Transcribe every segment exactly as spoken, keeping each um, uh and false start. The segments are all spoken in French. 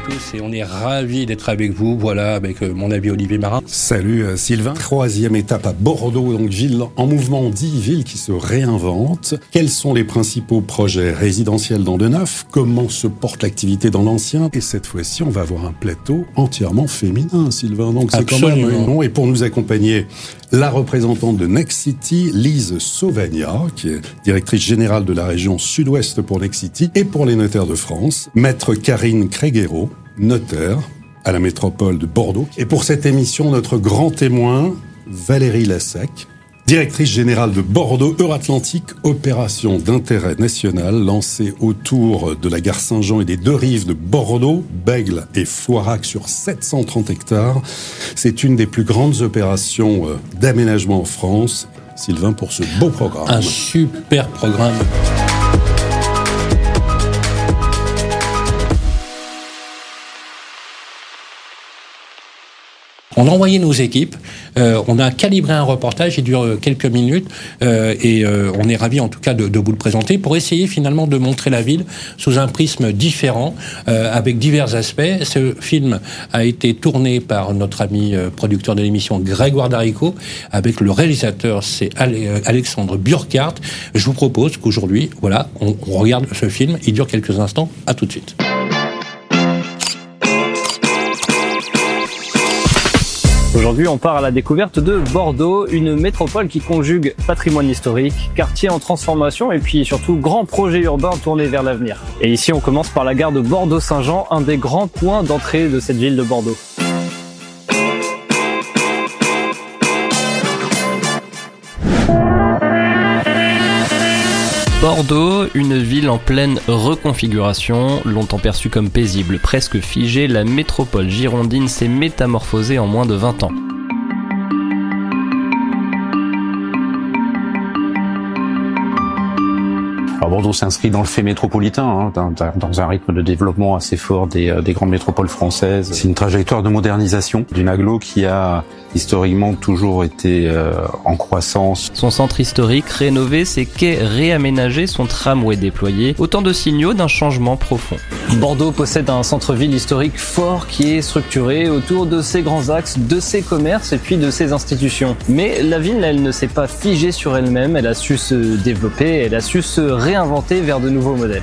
tous et on est ravis d'être avec vous, voilà, avec mon ami Olivier Marin. Salut euh, Sylvain. Troisième étape à Bordeaux, donc ville en mouvement, on dit ville qui se réinvente. Quels sont les principaux projets résidentiels dans le neuf? Comment se porte l'activité dans l'ancien? Et cette fois-ci, on va avoir un plateau entièrement féminin, Sylvain. Donc c'est Absolument. quand même un nom. Et pour nous accompagner, la représentante de Nexity, Lise Sauvagnat, qui est directrice générale de la région Sud-Ouest pour Nexity et pour les notaires de France. Maître Karine Créguero, notaire à la métropole de Bordeaux. Et pour cette émission, notre grand témoin, Valérie Lassac, directrice générale de Bordeaux Euratlantique, opération d'intérêt national lancée autour de la gare Saint-Jean et des deux rives de Bordeaux, Bègles et Floirac sur sept cent trente hectares. C'est une des plus grandes opérations d'aménagement en France. Sylvain, pour ce beau programme. Un super programme. On a envoyé nos équipes, euh, on a calibré un reportage, il dure quelques minutes euh, et euh, on est ravis en tout cas de, de vous le présenter pour essayer finalement de montrer la ville sous un prisme différent, euh, avec divers aspects. Ce film a été tourné par notre ami euh, producteur de l'émission Grégoire Darico, avec le réalisateur c'est Alexandre Burkhardt. Je vous propose qu'aujourd'hui, voilà, on, on regarde ce film, il dure quelques instants, à tout de suite. Aujourd'hui, on part à la découverte de Bordeaux, une métropole qui conjugue patrimoine historique, quartier en transformation et puis surtout grands projets urbains tournés vers l'avenir. Et ici, on commence par la gare de Bordeaux-Saint-Jean, un des grands points d'entrée de cette ville de Bordeaux. Bordeaux, une ville en pleine reconfiguration, longtemps perçue comme paisible, presque figée, la métropole girondine s'est métamorphosée en moins de vingt ans. Alors Bordeaux s'inscrit dans le fait métropolitain, hein, dans, dans un rythme de développement assez fort des, des grandes métropoles françaises. C'est une trajectoire de modernisation d'une agglo qui a historiquement toujours été euh, en croissance. Son centre historique rénové, ses quais réaménagés, son tramway déployé, autant de signaux d'un changement profond. Bordeaux possède un centre-ville historique fort qui est structuré autour de ses grands axes, de ses commerces et puis de ses institutions. Mais la ville, elle ne s'est pas figée sur elle-même, elle a su se développer, elle a su se réinventer vers de nouveaux modèles.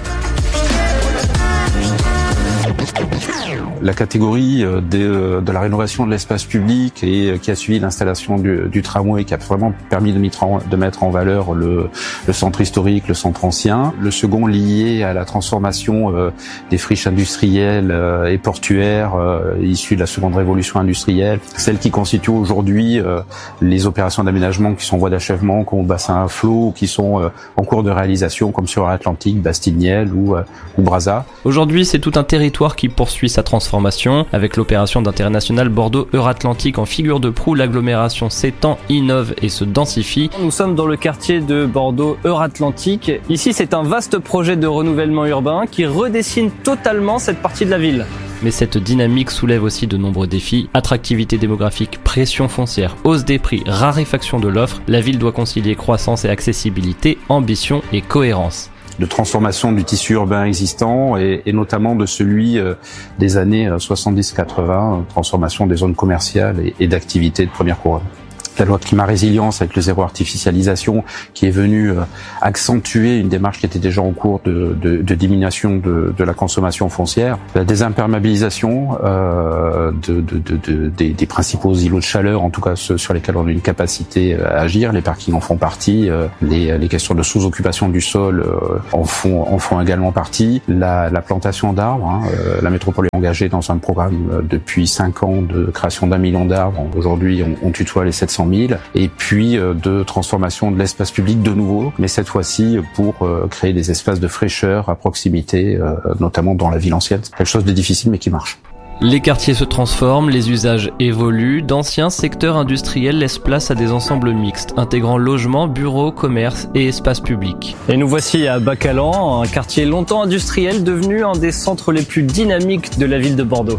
La catégorie de, de la rénovation de l'espace public et qui a suivi l'installation du, du tramway, qui a vraiment permis de mettre en, de mettre en valeur le, le centre historique, le centre ancien. Le second lié à la transformation euh, des friches industrielles euh, et portuaires euh, issues de la seconde révolution industrielle. Celles qui constituent aujourd'hui euh, les opérations d'aménagement qui sont en voie d'achèvement, comme au bassin à flot, ou qui sont euh, en cours de réalisation, comme sur Atlantique, Bastide-Niel ou, euh, ou Brazza. Aujourd'hui, c'est tout un territoire qui poursuit sa transformation. Avec l'opération d'intérêt national Bordeaux Euratlantique en figure de proue, l'agglomération s'étend, innove et se densifie. Nous sommes dans le quartier de Bordeaux Euratlantique. Ici, c'est un vaste projet de renouvellement urbain qui redessine totalement cette partie de la ville. Mais cette dynamique soulève aussi de nombreux défis. Attractivité démographique, pression foncière, hausse des prix, raréfaction de l'offre. La ville doit concilier croissance et accessibilité, ambition et cohérence. De transformation du tissu urbain existant et, et notamment de celui euh, des années soixante-dix quatre-vingts, transformation des zones commerciales et, et d'activités de première couronne. La loi climat résilience avec le zéro artificialisation qui est venue euh, accentuer une démarche qui était déjà en cours de, de, de diminution de, de la consommation foncière, la désimperméabilisation euh, de, de, de, de, des, des principaux îlots de chaleur, en tout cas ceux sur lesquels on a une capacité à agir, les parkings en font partie, euh, les, les questions de sous-occupation du sol euh, en font en font également partie, la, la plantation d'arbres, hein, euh, la métropole est engagée dans un programme euh, depuis cinq ans de création d'un million d'arbres. Aujourd'hui, on, on tutoie les sept cent mille, et puis euh, de transformation de l'espace public de nouveau, mais cette fois-ci pour euh, créer des espaces de fraîcheur à proximité, euh, notamment dans la ville ancienne. C'est quelque chose de difficile mais qui marche. Les quartiers se transforment, les usages évoluent, d'anciens secteurs industriels laissent place à des ensembles mixtes, intégrant logements, bureaux, commerces et espaces publics. Et nous voici à Bacalan, un quartier longtemps industriel devenu un des centres les plus dynamiques de la ville de Bordeaux.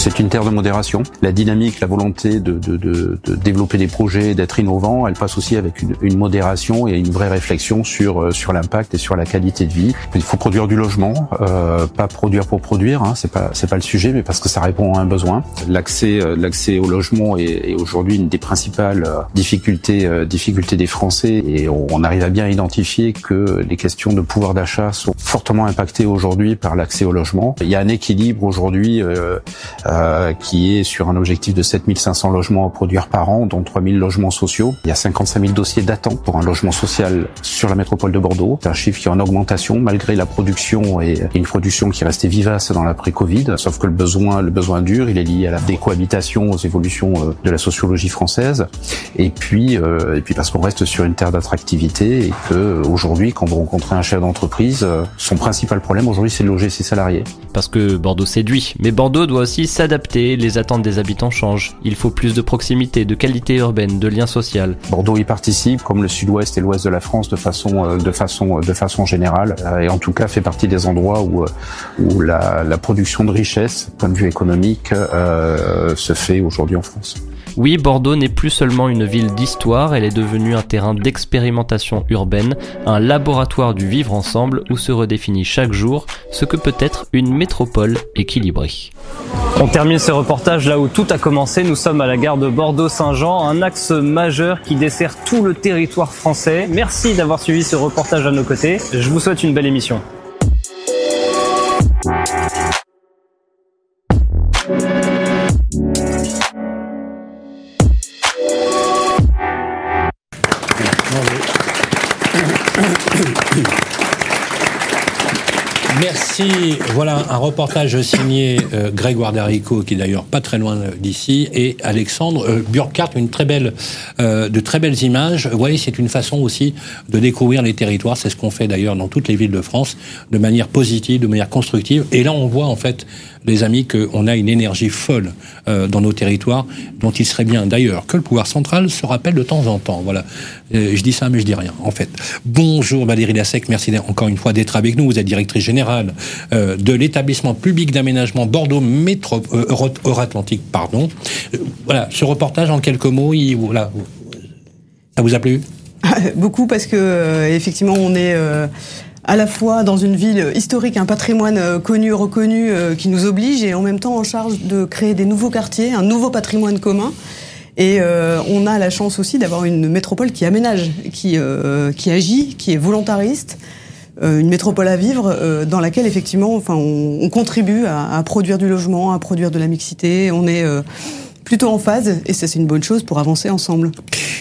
C'est une terre de modération. La dynamique, la volonté de, de, de, de développer des projets, d'être innovant, elle passe aussi avec une, une modération et une vraie réflexion sur sur l'impact et sur la qualité de vie. Il faut produire du logement, euh, pas produire pour produire, hein, c'est pas c'est pas le sujet, mais parce que ça répond à un besoin. L'accès l'accès au logement est, est aujourd'hui une des principales difficultés euh, difficultés des Français, et on, on arrive à bien identifier que les questions de pouvoir d'achat sont fortement impactées aujourd'hui par l'accès au logement. Il y a un équilibre aujourd'hui euh, euh, qui est sur un objectif de sept mille cinq cents logements à produire par an, dont trois mille logements sociaux. Il y a cinquante-cinq mille dossiers d'attente pour un logement social sur la métropole de Bordeaux. C'est un chiffre qui est en augmentation malgré la production, et une production qui restait vivace dans l'après-Covid, sauf que le besoin, le besoin dur, il est lié à la décohabitation, aux évolutions de la sociologie française, et puis, euh, et puis parce qu'on reste sur une terre d'attractivité, et que aujourd'hui, quand vous rencontrez un chef d'entreprise, son principal problème aujourd'hui, c'est de loger ses salariés. Parce que Bordeaux séduit, mais Bordeaux doit aussi s'adapter, les attentes des habitants changent. Il faut plus de proximité, de qualité urbaine, de lien social. Bordeaux y participe, comme le sud-ouest et l'ouest de la France, de façon, de façon, de façon générale, et en tout cas fait partie des endroits où, où la, la production de richesse, point de vue économique, euh, se fait aujourd'hui en France. Oui, Bordeaux n'est plus seulement une ville d'histoire, elle est devenue un terrain d'expérimentation urbaine, un laboratoire du vivre ensemble où se redéfinit chaque jour ce que peut être une métropole équilibrée. On termine ce reportage là où tout a commencé. Nous sommes à la gare de Bordeaux-Saint-Jean, un axe majeur qui dessert tout le territoire français. Merci d'avoir suivi ce reportage à nos côtés. Je vous souhaite une belle émission. Merci. Voilà un reportage signé euh, Grégoire Darico, qui est d'ailleurs pas très loin d'ici, et Alexandre euh, Burkhardt, une très belle, euh, de très belles images. Vous voyez, c'est une façon aussi de découvrir les territoires. C'est ce qu'on fait d'ailleurs dans toutes les villes de France, de manière positive, de manière constructive. Et là, on voit en fait, les amis, qu'on a une énergie folle euh, dans nos territoires, dont il serait bien d'ailleurs que le pouvoir central se rappelle de temps en temps. Voilà. Euh, je dis ça, mais je dis rien, en fait. Bonjour Valérie Lassec, merci encore une fois d'être avec nous. Vous êtes directrice générale euh, de l'établissement public d'aménagement Bordeaux Métro euh, Euratlantique, pardon. Euh, voilà, ce reportage en quelques mots, il, voilà, ça vous a plu? Beaucoup, parce que euh, effectivement, on est euh, à la fois dans une ville historique, un patrimoine euh, connu, reconnu, euh, qui nous oblige, et en même temps en charge de créer des nouveaux quartiers, un nouveau patrimoine commun. Et euh, on a la chance aussi d'avoir une métropole qui aménage, qui euh, qui agit, qui est volontariste, euh, une métropole à vivre, euh, dans laquelle effectivement, enfin, on, on contribue à, à produire du logement, à produire de la mixité. On est euh, plutôt en phase, et ça c'est une bonne chose pour avancer ensemble.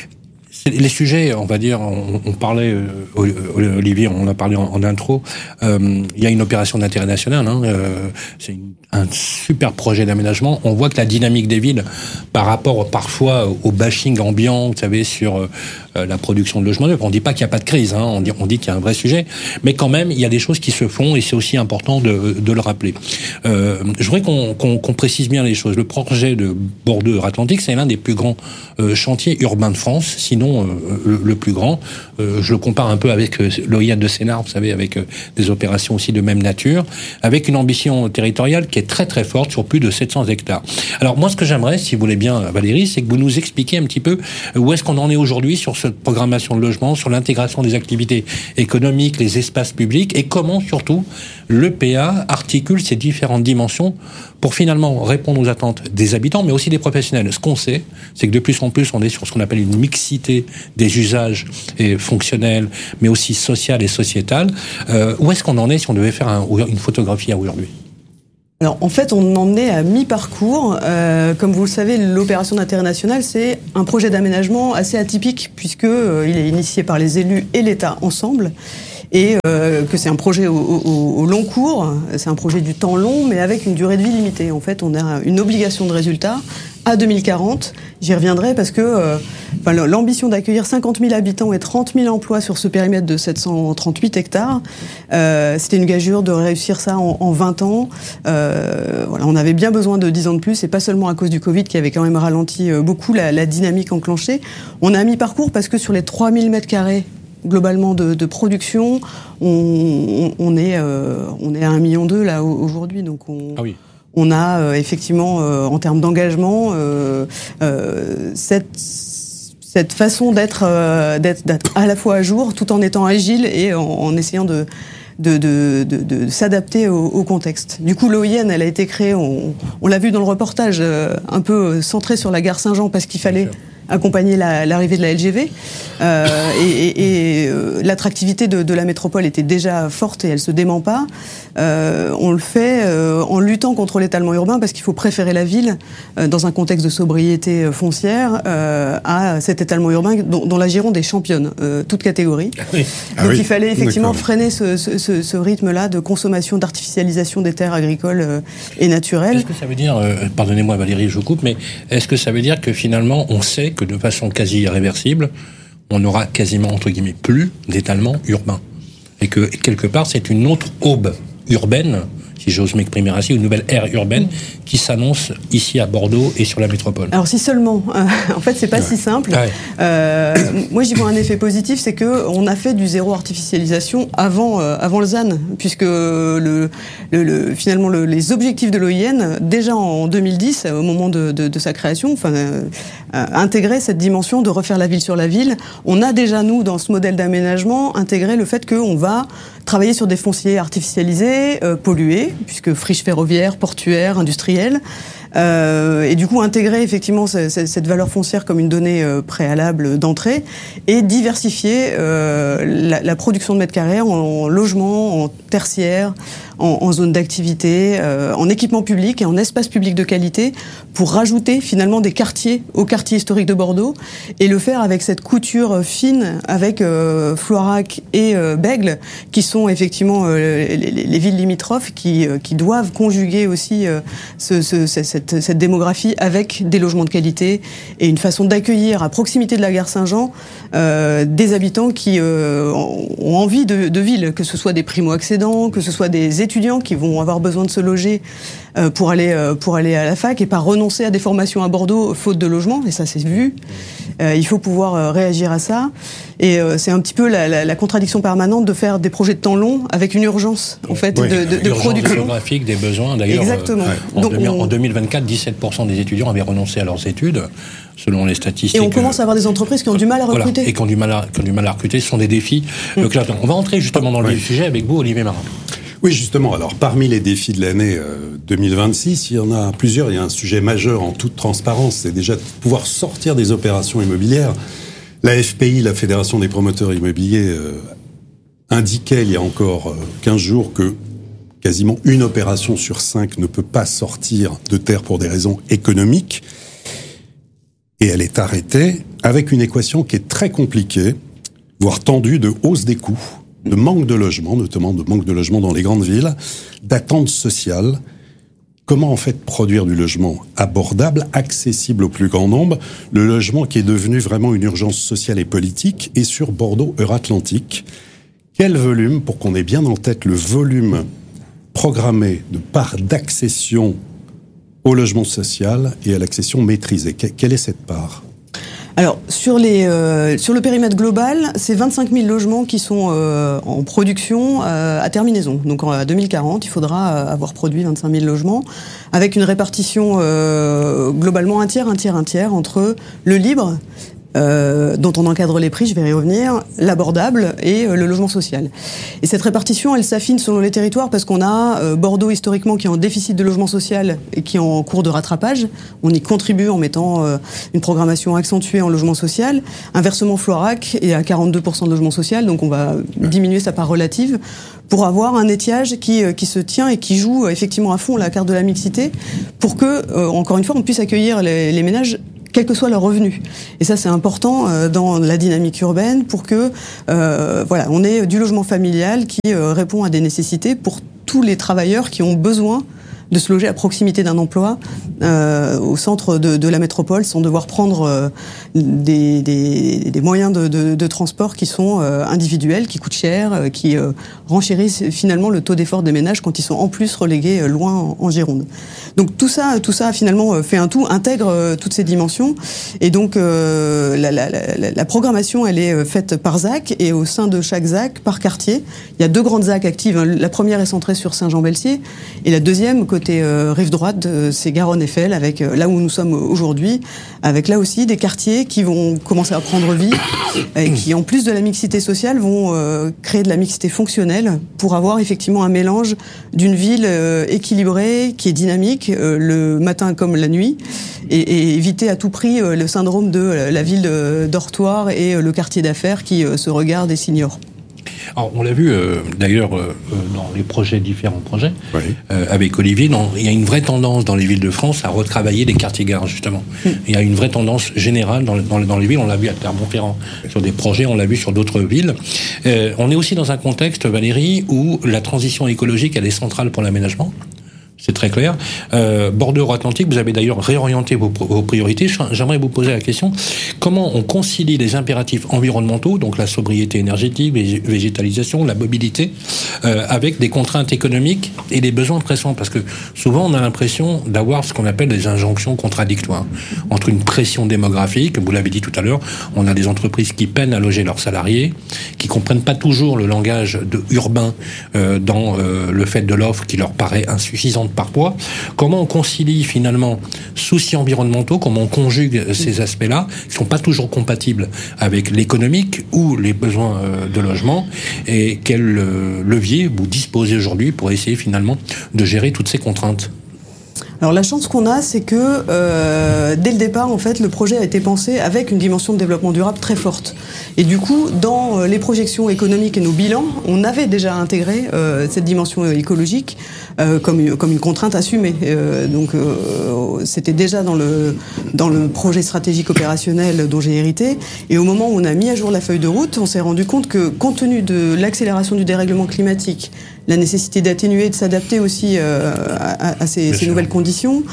Les sujets, on va dire, on, on parlait, euh, Olivier, on en a parlé en, en intro, euh, il y a une opération d'intérêt national, hein, euh, c'est une, un super projet d'aménagement. On voit que la dynamique des villes, par rapport parfois au bashing ambiant, vous savez, sur euh, la production de logements neufs, on dit pas qu'il n'y a pas de crise, hein, on dit, on dit qu'il y a un vrai sujet, mais quand même, il y a des choses qui se font, et c'est aussi important de, de le rappeler. Euh, je voudrais qu'on, qu'on, qu'on précise bien les choses. Le projet de Bordeaux Euratlantique, c'est l'un des plus grands euh, chantiers urbains de France, sinon Euh, le plus grand. Euh, je le compare un peu avec euh, l'O I A D de Sénart, vous savez, avec euh, des opérations aussi de même nature, avec une ambition territoriale qui est très très forte sur plus de sept cents hectares. Alors moi, ce que j'aimerais, si vous voulez bien, Valérie, c'est que vous nous expliquiez un petit peu où est-ce qu'on en est aujourd'hui sur cette programmation de logement, sur l'intégration des activités économiques, les espaces publics, et comment surtout l'E P A articule ces différentes dimensions pour finalement répondre aux attentes des habitants, mais aussi des professionnels. Ce qu'on sait, c'est que de plus en plus, on est sur ce qu'on appelle une mixité des usages et fonctionnels, mais aussi social et sociétal. Euh, où est-ce qu'on en est si on devait faire un, une photographie à aujourd'hui ? Alors en fait, on en est à mi-parcours. Euh, comme vous le savez, l'opération d'intérêt national, c'est un projet d'aménagement assez atypique, puisque euh, il est initié par les élus et l'État ensemble, et euh, que c'est un projet au, au, au long cours, c'est un projet du temps long, mais avec une durée de vie limitée. En fait, on a une obligation de résultat à deux mille quarante. J'y reviendrai parce que euh, enfin, l'ambition d'accueillir cinquante mille habitants et trente mille emplois sur ce périmètre de sept cent trente-huit hectares, euh, c'était une gageure de réussir ça en, en vingt ans. Euh, voilà, on avait bien besoin de dix ans de plus, et pas seulement à cause du Covid qui avait quand même ralenti beaucoup la, la dynamique enclenchée. On a mis parcours parce que sur les trois mille mètres carrés globalement de, de production, on, on, est, euh, on est à un million deux là aujourd'hui, donc on... Ah oui. on a euh, effectivement, euh, en termes d'engagement, euh, euh, cette, cette façon d'être, euh, d'être, d'être à la fois à jour, tout en étant agile et en, en essayant de, de, de, de, de s'adapter au, au contexte. Du coup, l'O I N, elle a été créée, on, on l'a vu dans le reportage, euh, un peu centré sur la gare Saint-Jean parce qu'il fallait accompagner la, l'arrivée de la L G V. Euh, et et, et euh, l'attractivité de, de la métropole était déjà forte et elle se dément pas. Euh, on le fait euh, en luttant contre l'étalement urbain parce qu'il faut préférer la ville euh, dans un contexte de sobriété foncière euh, à cet étalement urbain dont, dont la Gironde est championne, euh, toute catégorie. Ah oui. Ah Donc oui. il fallait effectivement D'accord. freiner ce, ce, ce, ce rythme-là de consommation, d'artificialisation des terres agricoles euh, et naturelles. Est-ce que ça veut dire, euh, pardonnez-moi Valérie, je vous coupe, mais est-ce que ça veut dire que finalement on sait que de façon quasi irréversible, on n'aura quasiment, entre guillemets, plus d'étalement urbain. Et que, quelque part, c'est une autre aube urbaine, si j'ose m'exprimer ainsi, une nouvelle ère urbaine qui s'annonce ici à Bordeaux et sur la métropole. Alors si seulement, euh, en fait c'est pas ouais. si simple. Ouais. Euh, moi j'y vois un effet positif, c'est que on a fait du zéro artificialisation avant euh, avant le Z A N, puisque le, le, le finalement le, les objectifs de l'O I N déjà en deux mille dix, au moment de, de, de sa création, enfin euh, euh, intégraient cette dimension de refaire la ville sur la ville. On a déjà nous dans ce modèle d'aménagement intégré le fait qu'on va travailler sur des fonciers artificialisés, euh, pollués, puisque friches ferroviaires, portuaires, industrielles, euh, et du coup intégrer effectivement c- c- cette valeur foncière comme une donnée euh, préalable d'entrée, et diversifier euh, la, la production de mètres carrés en, en logement, en tertiaire, en, en zone d'activité, euh, en équipement public et en espace public de qualité, pour rajouter finalement des quartiers au quartier historique de Bordeaux, et le faire avec cette couture fine avec euh, Floirac et euh, Bègles, qui sont effectivement euh, les, les, les villes limitrophes qui, euh, qui doivent conjuguer aussi euh, ce, ce, cette, cette démographie avec des logements de qualité et une façon d'accueillir à proximité de la gare Saint-Jean euh, des habitants qui euh, ont envie de, de ville, que ce soit des primo-accédants, que ce soit des étudiants qui vont avoir besoin de se loger euh, pour aller euh, pour aller à la fac et pas renoncer à des formations à Bordeaux faute de logement, et ça c'est vu. Euh, il faut pouvoir euh, réagir à ça, et euh, c'est un petit peu la, la, la contradiction permanente de faire des projets de temps long avec une urgence en fait Oui. de, de, de L'urgence production démographique des besoins. D'ailleurs, Exactement. euh, en, Donc, deux- on- en deux mille vingt-quatre, dix-sept pour cent des étudiants avaient renoncé à leurs études, selon les statistiques. Et on commence à avoir des entreprises qui ont du mal à Voilà, recruter. et qui ont du mal à, qui ont du mal à recruter. Ce sont des défis euh, clairs. On va entrer justement dans le Oui. vif du sujet avec vous, Olivier Marin. Oui, justement. Alors, parmi les défis de l'année euh, deux mille vingt-six, il y en a plusieurs. Il y a un sujet majeur en toute transparence, c'est déjà de pouvoir sortir des opérations immobilières. La F P I, la Fédération des promoteurs immobiliers, euh, indiquait il y a encore euh, quinze jours que quasiment une opération sur cinq ne peut pas sortir de terre pour des raisons économiques. Et elle est arrêtée avec une équation qui est très compliquée, voire tendue, de hausse des coûts, de manque de logement, notamment de manque de logement dans les grandes villes, d'attente sociale. Comment en fait produire du logement abordable, accessible au plus grand nombre, le logement qui est devenu vraiment une urgence sociale et politique, et sur Bordeaux-Euratlantique. Quel volume, pour qu'on ait bien en tête le volume programmé de part d'accession au logement social et à l'accession maîtrisée. Quelle est cette part ? Alors, sur, les, euh, sur le périmètre global, c'est vingt-cinq mille logements qui sont euh, en production euh, à terminaison. Donc, en deux mille quarante, il faudra euh, avoir produit vingt-cinq mille logements, avec une répartition euh, globalement un tiers, un tiers, un tiers, entre le libre, Euh, dont on encadre les prix, je vais y revenir, l'abordable et euh, le logement social. Et cette répartition, elle s'affine selon les territoires, parce qu'on a euh, Bordeaux historiquement qui est en déficit de logement social et qui est en cours de rattrapage. On y contribue en mettant euh, une programmation accentuée en logement social. Inversement, Floirac est à quarante-deux pour cent de logement social, donc on va diminuer sa part relative pour avoir un étiage qui, euh, qui se tient et qui joue euh, effectivement à fond la carte de la mixité, pour que, euh, encore une fois, on puisse accueillir les, les ménages quel que soit leur revenu. Et ça, c'est important euh, dans la dynamique urbaine pour que, euh, voilà, on ait du logement familial qui euh, répond à des nécessités pour tous les travailleurs qui ont besoin de se loger à proximité d'un emploi euh, au centre de, de la métropole, sans devoir prendre euh, des, des, des moyens de, de, de transport qui sont euh, individuels, qui coûtent cher, euh, qui euh, renchérissent finalement le taux d'effort des ménages quand ils sont en plus relégués euh, loin en, en Gironde. Donc tout ça, tout ça finalement fait un tout, intègre euh, toutes ces dimensions. Et donc euh, la, la, la, la programmation, elle est faite par Z A C, et au sein de chaque Z A C, par quartier. Il y a deux grandes Z A C actives. La première est centrée sur Saint-Jean-Belsier, et la deuxième côté côté euh, rive droite, c'est Garonne-Eiffel, avec euh, là où nous sommes aujourd'hui, avec là aussi des quartiers qui vont commencer à prendre vie et qui, en plus de la mixité sociale, vont euh, créer de la mixité fonctionnelle pour avoir effectivement un mélange d'une ville euh, équilibrée, qui est dynamique, euh, le matin comme la nuit, et, et éviter à tout prix euh, le syndrome de euh, la ville de dortoir et euh, le quartier d'affaires qui euh, se regardent et s'ignorent. Alors, on l'a vu euh, d'ailleurs euh, dans les projets, différents projets, oui. euh, avec Olivier, dans, il y a une vraie tendance dans les villes de France à retravailler les quartiers-gares, justement. Mm. Il y a une vraie tendance générale dans, dans, dans les villes, on l'a vu à Clermont-Ferrand sur des projets, on l'a vu sur d'autres villes. Euh, on est aussi dans un contexte, Valérie, où la transition écologique, elle est centrale pour l'aménagement. C'est très clair. Euh, Bordeaux-Atlantique, vous avez d'ailleurs réorienté vos, vos priorités. J'aimerais vous poser la question, comment on concilie les impératifs environnementaux, donc la sobriété énergétique, végétalisation, la mobilité, euh, avec des contraintes économiques et des besoins pressants? Parce que souvent, on a l'impression d'avoir ce qu'on appelle des injonctions contradictoires entre une pression démographique, vous l'avez dit tout à l'heure, on a des entreprises qui peinent à loger leurs salariés, qui comprennent pas toujours le langage de, urbain euh, dans euh, le fait de l'offre qui leur paraît insuffisante parfois. Comment on concilie finalement soucis environnementaux, comment on conjugue ces aspects-là, qui sont pas toujours compatibles avec l'économique ou les besoins de logement, et quel levier vous disposez aujourd'hui pour essayer finalement de gérer toutes ces contraintes? Alors la chance qu'on a, c'est que euh, dès le départ, en fait, le projet a été pensé avec une dimension de développement durable très forte. Et du coup, dans les projections économiques et nos bilans, on avait déjà intégré euh, cette dimension écologique euh, comme, comme une contrainte assumée. Euh, donc euh, c'était déjà dans le, dans le projet stratégique opérationnel dont j'ai hérité. Et au moment où on a mis à jour la feuille de route, on s'est rendu compte que, compte tenu de l'accélération du dérèglement climatique, la nécessité d'atténuer et de s'adapter aussi euh, à, à ces, ces nouvelles conditions,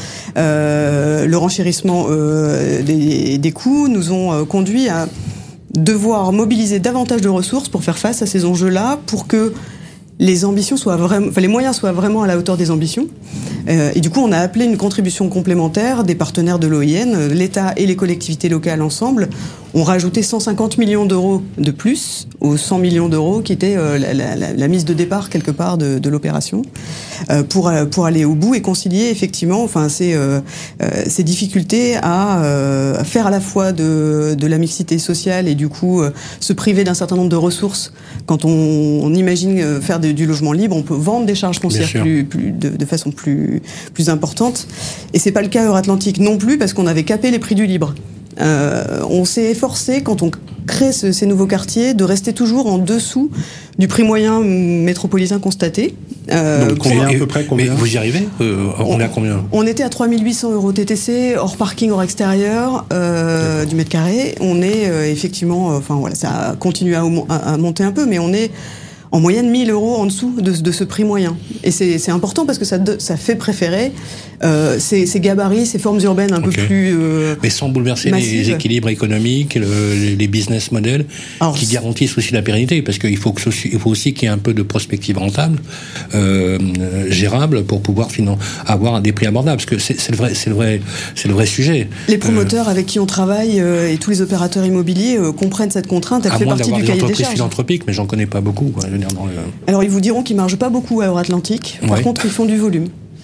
euh, le renchérissement euh, des, des coûts nous ont euh, conduit à devoir mobiliser davantage de ressources pour faire face à ces enjeux-là, pour que les ambitions soient vraiment, enfin les moyens soient vraiment à la hauteur des ambitions. Euh, et du coup, on a appelé une contribution complémentaire des partenaires de l'O I N, l'État et les collectivités locales ensemble ont rajouté cent cinquante millions d'euros de plus aux cent millions d'euros qui étaient euh, la, la, la mise de départ quelque part de, de l'opération, euh, pour pour aller au bout et concilier effectivement, enfin ces euh, euh, ces difficultés à euh, faire à la fois de de la mixité sociale et du coup euh, se priver d'un certain nombre de ressources. Quand on, on imagine faire de, du logement libre, on peut vendre des charges foncières plus, plus de, de façon plus plus importante, et c'est pas le cas Euratlantique non plus, parce qu'on avait capé les prix du libre. Euh, on s'est efforcé, quand on crée ce, ces nouveaux quartiers, de rester toujours en dessous du prix moyen métropolitain constaté. Euh, Donc combien, à peu près combien? Mais vous y arrivez euh, On, on est à combien? On était à trois mille huit cents euros T T C, hors parking, hors extérieur, euh, du mètre carré. On est euh, effectivement, enfin euh, voilà, ça continue à, à, à monter un peu, mais on est en moyenne mille euros en dessous de, de ce prix moyen. Et c'est, c'est important parce que ça, ça fait préférer euh, ces, ces gabarits, ces formes urbaines un okay. peu plus euh, mais sans bouleverser massives. Les équilibres économiques, le, les business models Alors, qui garantissent aussi la pérennité, parce qu'il faut, que ce, il faut aussi qu'il y ait un peu de prospective rentable, euh, gérable, pour pouvoir finalement avoir des prix abordables, parce que c'est, c'est, le, vrai, c'est, le, vrai, c'est le vrai sujet. Les promoteurs euh, avec qui on travaille euh, et tous les opérateurs immobiliers euh, comprennent cette contrainte, elle fait partie du cahier des charges. À moins d'avoir des entreprises philanthropiques, mais j'en connais pas beaucoup, quoi. Dans le... Alors ils vous diront qu'ils margent pas beaucoup à Euratlantique. Par ouais. contre, ils font du volume.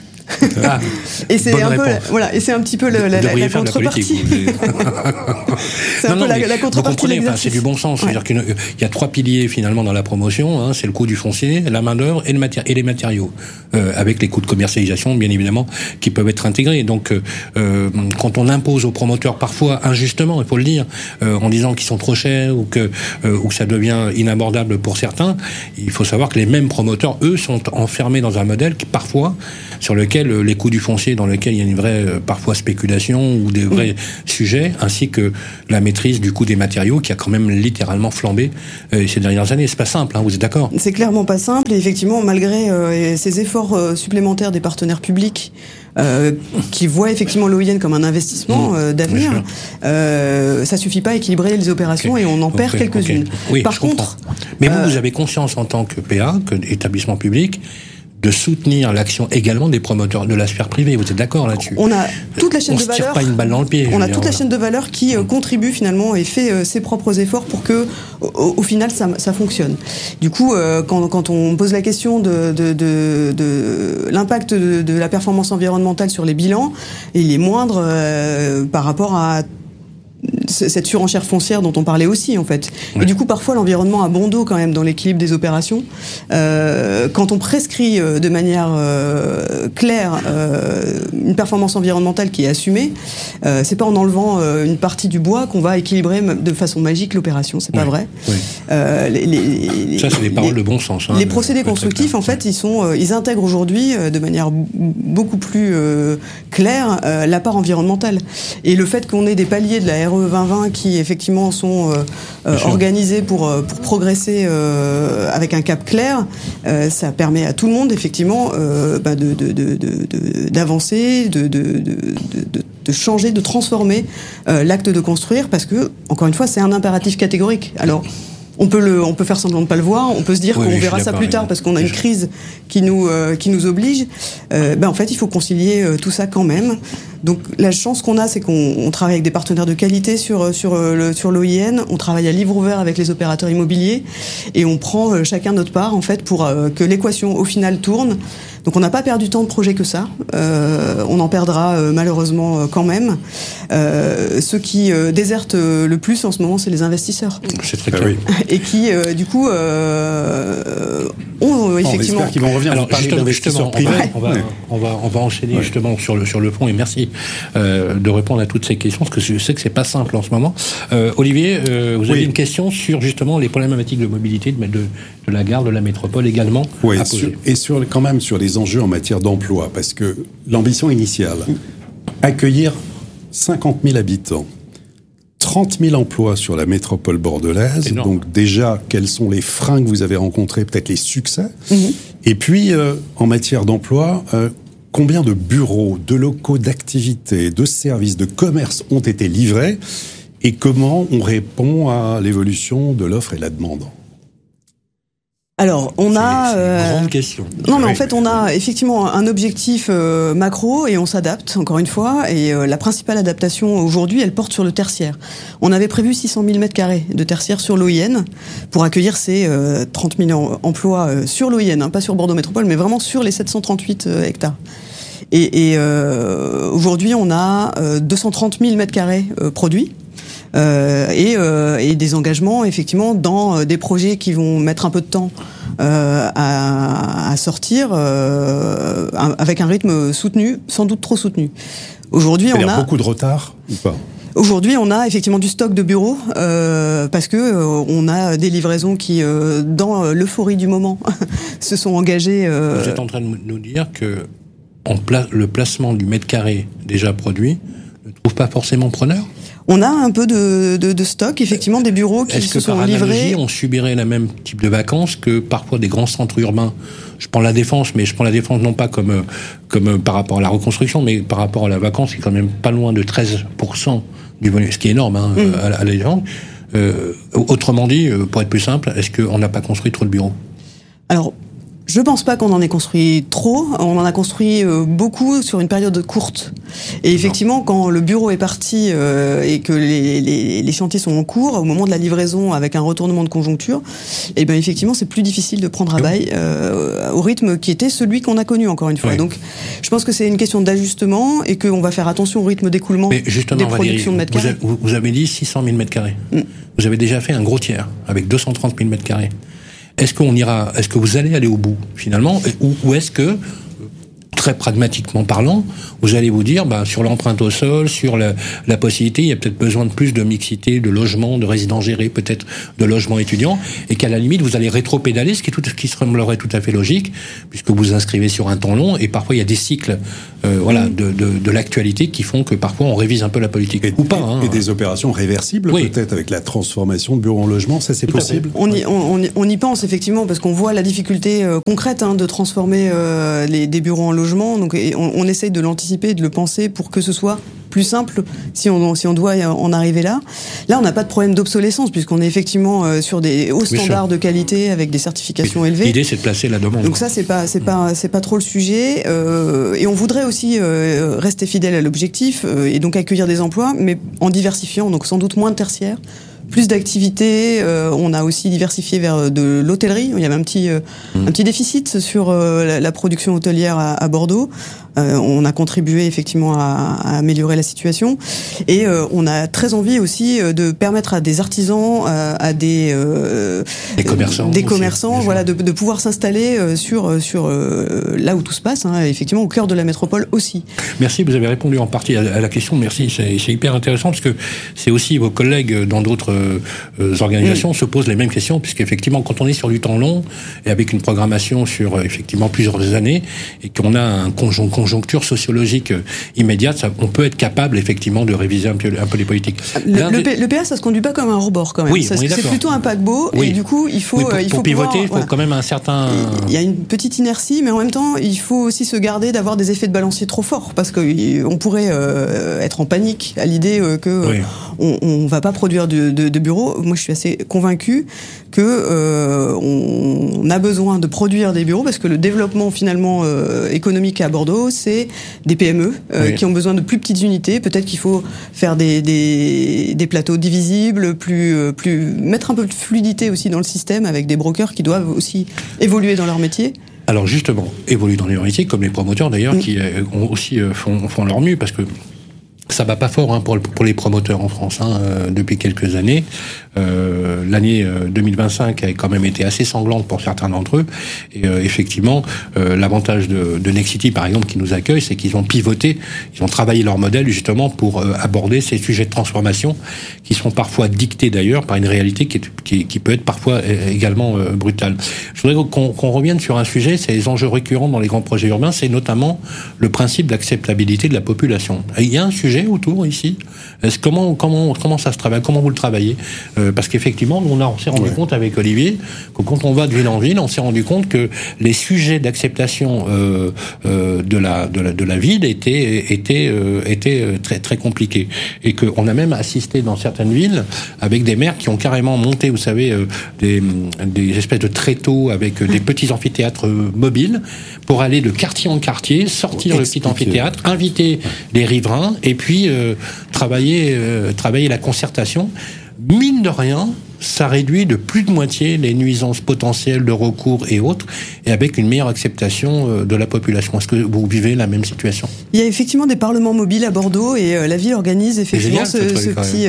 Ah, et c'est un peu, la, voilà, et c'est un petit peu le, la, la, la contrepartie. C'est un non, peu non, la, la contrepartie. Vous comprenez, c'est du bon sens. Ouais. C'est-à-dire qu'il y a trois piliers finalement dans la promotion. Hein, c'est le coût du foncier, la main d'œuvre et, le matéri- et les matériaux, euh, avec les coûts de commercialisation, bien évidemment, qui peuvent être intégrés. Donc, euh, quand on impose aux promoteurs, parfois injustement, il faut le dire, euh, en disant qu'ils sont trop chers ou que euh, ou que ça devient inabordable pour certains, il faut savoir que les mêmes promoteurs, eux, sont enfermés dans un modèle qui parfois sur lequel les coûts du foncier, dans lequel il y a une vraie euh, parfois spéculation ou des vrais mmh. sujets, ainsi que la maîtrise du coût des matériaux qui a quand même littéralement flambé euh, ces dernières années. C'est pas simple, hein, vous êtes d'accord? C'est clairement pas simple, et effectivement, malgré euh, ces efforts euh, supplémentaires des partenaires publics euh, qui voient effectivement l'O I N comme un investissement mmh. euh, d'avenir, euh, ça suffit pas à équilibrer les opérations okay. et on en okay. perd quelques-unes. Okay. Oui, Par contre, mais vous, euh, vous avez conscience en tant que P A, que établissement public, de soutenir l'action également des promoteurs de la sphère privée. Vous êtes d'accord là-dessus? On a toute la chaîne on de se tire valeur. pas une balle dans le pied. On a dire, toute voilà. la chaîne de valeur qui euh, contribue finalement et fait euh, ses propres efforts pour que, au, au final, ça, ça fonctionne. Du coup, euh, quand, quand on pose la question de, de, de, de l'impact de, de la performance environnementale sur les bilans, il est moindre euh, par rapport à cette surenchère foncière dont on parlait aussi en fait. Ouais. Et du coup parfois l'environnement a bon dos quand même dans l'équilibre des opérations. Euh, quand on prescrit euh, de manière euh, claire euh, une performance environnementale qui est assumée, euh, c'est pas en enlevant euh, une partie du bois qu'on va équilibrer de façon magique l'opération. C'est pas ouais. vrai. Ouais. Euh, les, les, Ça c'est des paroles les, de bon sens. Hein, les procédés constructifs en fait ils sont euh, ils intègrent aujourd'hui euh, de manière beaucoup plus euh, claire euh, la part environnementale. Et le fait qu'on ait des paliers de la R E vingt vingt qui effectivement sont euh, euh, organisés pour pour progresser euh, avec un cap clair, euh, ça permet à tout le monde effectivement euh, bah, de, de, de, de, d'avancer, de, de, de, de, de changer, de transformer euh, l'acte de construire parce que encore une fois c'est un impératif catégorique. Alors on peut le, on peut faire semblant de pas le voir, on peut se dire oui, qu'on verra ça plus tard parce qu'on a une crise qui nous, euh, qui nous oblige. Euh, ben en fait, il faut concilier euh, tout ça quand même. Donc la chance qu'on a, c'est qu'on on travaille avec des partenaires de qualité sur sur le, sur l'O I N. On travaille à livre ouvert avec les opérateurs immobiliers et on prend euh, chacun notre part en fait pour euh, que l'équation au final tourne. Donc on n'a pas perdu tant de projets que ça. Euh, on en perdra euh, malheureusement euh, quand même. Euh, ceux qui euh, désertent euh, le plus en ce moment, c'est les investisseurs. C'est très clair. Ah oui. Et qui, euh, du coup, euh, ont euh, effectivement. On espère qu'ils vont revenir. Alors justement, justement on, va, on, va, ouais. on va on va enchaîner ouais. justement sur le sur le fond. Et merci euh, de répondre à toutes ces questions parce que je sais que c'est pas simple en ce moment. Euh, Olivier, euh, vous avez oui. une question sur justement les problématiques de mobilité de, de, de la gare de la métropole également. Oui. Sur, et sur quand même sur les enjeux en matière d'emploi, parce que l'ambition initiale, accueillir cinquante mille habitants, trente mille emplois sur la métropole bordelaise. Donc déjà, quels sont les freins que vous avez rencontrés, peut-être les succès. Mm-hmm. Et puis, euh, en matière d'emploi, euh, combien de bureaux, de locaux d'activité, de services, de commerce ont été livrés et comment on répond à l'évolution de l'offre et la demande? Alors, on c'est, a... C'est une euh... grande question. Non, mais en fait, on a effectivement un objectif euh, macro et on s'adapte, encore une fois. Et euh, la principale adaptation aujourd'hui, elle porte sur le tertiaire. On avait prévu six cent mille mètres carrés de tertiaire sur l'O I N pour accueillir ces euh, trente mille emplois euh, sur l'O I N, hein, pas sur Bordeaux Métropole, mais vraiment sur les sept cent trente-huit euh, hectares. Et, et euh, aujourd'hui, on a euh, deux cent trente mille mètres carrés euh, produits. Euh, et, euh, et des engagements effectivement dans euh, des projets qui vont mettre un peu de temps euh, à, à sortir euh, avec un rythme soutenu, sans doute trop soutenu. Aujourd'hui, on a beaucoup de retard ou pas? Aujourd'hui, on a effectivement du stock de bureaux euh, parce que euh, on a des livraisons qui, euh, dans l'euphorie du moment, se sont engagées. Euh... Vous êtes en train de nous dire que en pla- le placement du mètre carré déjà produit ne trouve pas forcément preneur? On a un peu de, de, de stock, effectivement, des bureaux qui Est-ce se que sont par livrés. Analogie, on subirait le même type de vacances que parfois des grands centres urbains? Je prends la Défense, mais je prends la Défense non pas comme, comme par rapport à la reconstruction, mais par rapport à la vacance, qui est quand même pas loin de treize pour cent du volume, ce qui est énorme hein, mmh. à, à la légende. Euh, autrement dit, pour être plus simple, est-ce qu'on n'a pas construit trop de bureaux? Alors, je pense pas qu'on en ait construit trop. On en a construit euh, beaucoup sur une période courte. Et effectivement, quand le bureau est parti euh, et que les, les, les chantiers sont en cours, au moment de la livraison avec un retournement de conjoncture, eh ben effectivement, c'est plus difficile de prendre à bail euh, au rythme qui était celui qu'on a connu encore une fois. Oui. Donc, je pense que c'est une question d'ajustement et qu'on va faire attention au rythme d'écoulement des productions de mètres carrés. Vous, vous avez dit six cent mille mètres carrés. Mm. Vous avez déjà fait un gros tiers avec deux cent trente mille mètres carrés. Est-ce qu'on ira, est-ce que vous allez aller au bout finalement, ou, ou est-ce que, très pragmatiquement parlant, vous allez vous dire, bah, sur l'empreinte au sol, sur la, la possibilité, il y a peut-être besoin de plus de mixité, de logements, de résidences gérées, peut-être de logements étudiants, et qu'à la limite vous allez rétro-pédaler, ce qui, tout, ce qui semblerait tout à fait logique, puisque vous vous inscrivez sur un temps long, et parfois il y a des cycles, euh, voilà, de, de, de l'actualité qui font que parfois on révise un peu la politique, et, ou pas. Hein, et des opérations réversibles, oui. peut-être avec la transformation de bureaux en logement, ça c'est tout possible. On y, on, on, y, on y pense effectivement parce qu'on voit la difficulté euh, concrète hein, de transformer euh, les, des bureaux en logement, donc et on, on essaye de l'anticiper, de le penser pour que ce soit plus simple si on, si on doit en arriver là. Là, on n'a pas de problème d'obsolescence puisqu'on est effectivement euh, sur des hauts oui, standards sûr. de qualité avec des certifications oui. élevées. L'idée, c'est de placer la demande. Donc ça, c'est pas, c'est pas, c'est pas trop le sujet. Euh, et on voudrait aussi euh, rester fidèle à l'objectif euh, et donc accueillir des emplois, mais en diversifiant, donc sans doute moins de tertiaires. Plus d'activités, euh, on a aussi diversifié vers de l'hôtellerie. Il y avait un petit, euh, mmh. un petit déficit sur euh, la, la production hôtelière à, à Bordeaux. Euh, on a contribué effectivement à, à améliorer la situation et euh, on a très envie aussi de permettre à des artisans, à, à des euh, des commerçants, des aussi, commerçants, voilà, de, de pouvoir s'installer sur sur euh, là où tout se passe, hein, effectivement au cœur de la métropole aussi. Merci, vous avez répondu en partie à, à la question. Merci, c'est, c'est hyper intéressant parce que c'est aussi vos collègues dans d'autres euh, organisations mmh. se posent les mêmes questions puisqu'effectivement quand on est sur du temps long et avec une programmation sur effectivement plusieurs années et qu'on a un conjoint conjoncture sociologique immédiate, ça, on peut être capable effectivement de réviser un peu, un peu les politiques. Le, le, P, le P A, ça se conduit pas comme un rebord quand même. Oui, ça, on est c'est d'accord. plutôt un paquebot oui. et du coup il faut oui, pour, il faut pour pivoter, pouvoir, il faut voilà. quand même un certain. Il y a une petite inertie, mais en même temps il faut aussi se garder d'avoir des effets de balancier trop forts parce que on pourrait euh, être en panique à l'idée euh, que oui. on, on va pas produire de, de, de bureaux. Moi je suis assez convaincu que euh, on a besoin de produire des bureaux parce que le développement finalement euh, économique à Bordeaux, c'est des P M E euh, oui. qui ont besoin de plus petites unités. Peut-être qu'il faut faire des, des, des plateaux divisibles, plus, plus, mettre un peu de fluidité aussi dans le système avec des brokers qui doivent aussi évoluer dans leur métier. Alors justement, évoluer dans leur métier, comme les promoteurs d'ailleurs, mmh. qui euh, ont aussi euh, font, font leur mieux parce que ça va pas fort hein, pour, pour les promoteurs en France hein, euh, depuis quelques années. Euh, l'année euh, deux mille vingt-cinq a quand même été assez sanglante pour certains d'entre eux. Et euh, effectivement, euh, l'avantage de, de Nexity, par exemple, qui nous accueille, c'est qu'ils ont pivoté, ils ont travaillé leur modèle justement pour euh, aborder ces sujets de transformation qui sont parfois dictés d'ailleurs par une réalité qui, est, qui, qui peut être parfois également euh, brutale. Je voudrais qu'on, qu'on revienne sur un sujet, c'est les enjeux récurrents dans les grands projets urbains, c'est notamment le principe d'acceptabilité de la population. Il y a un sujet autour ici. Est-ce, comment, comment, comment ça se travaille? Comment vous le travaillez? euh, Parce qu'effectivement, on, a, on s'est rendu ouais. compte avec Olivier que quand on va de ville en ville, on s'est rendu compte que les sujets d'acceptation euh, euh, de, la, de, la, de la ville étaient, étaient, euh, étaient très, très compliqués. Et qu'on a même assisté dans certaines villes avec des maires qui ont carrément monté, vous savez, euh, des, des espèces de tréteaux avec des petits amphithéâtres mobiles pour aller de quartier en quartier, sortir le petit amphithéâtre, inviter les riverains et puis euh, travailler, euh, travailler la concertation. Mine de rien, ça réduit de plus de moitié les nuisances potentielles de recours et autres, et avec une meilleure acceptation de la population. Est-ce que vous vivez la même situation? Il y a effectivement des parlements mobiles à Bordeaux, et euh, la ville organise effectivement génial, ce, ce petit,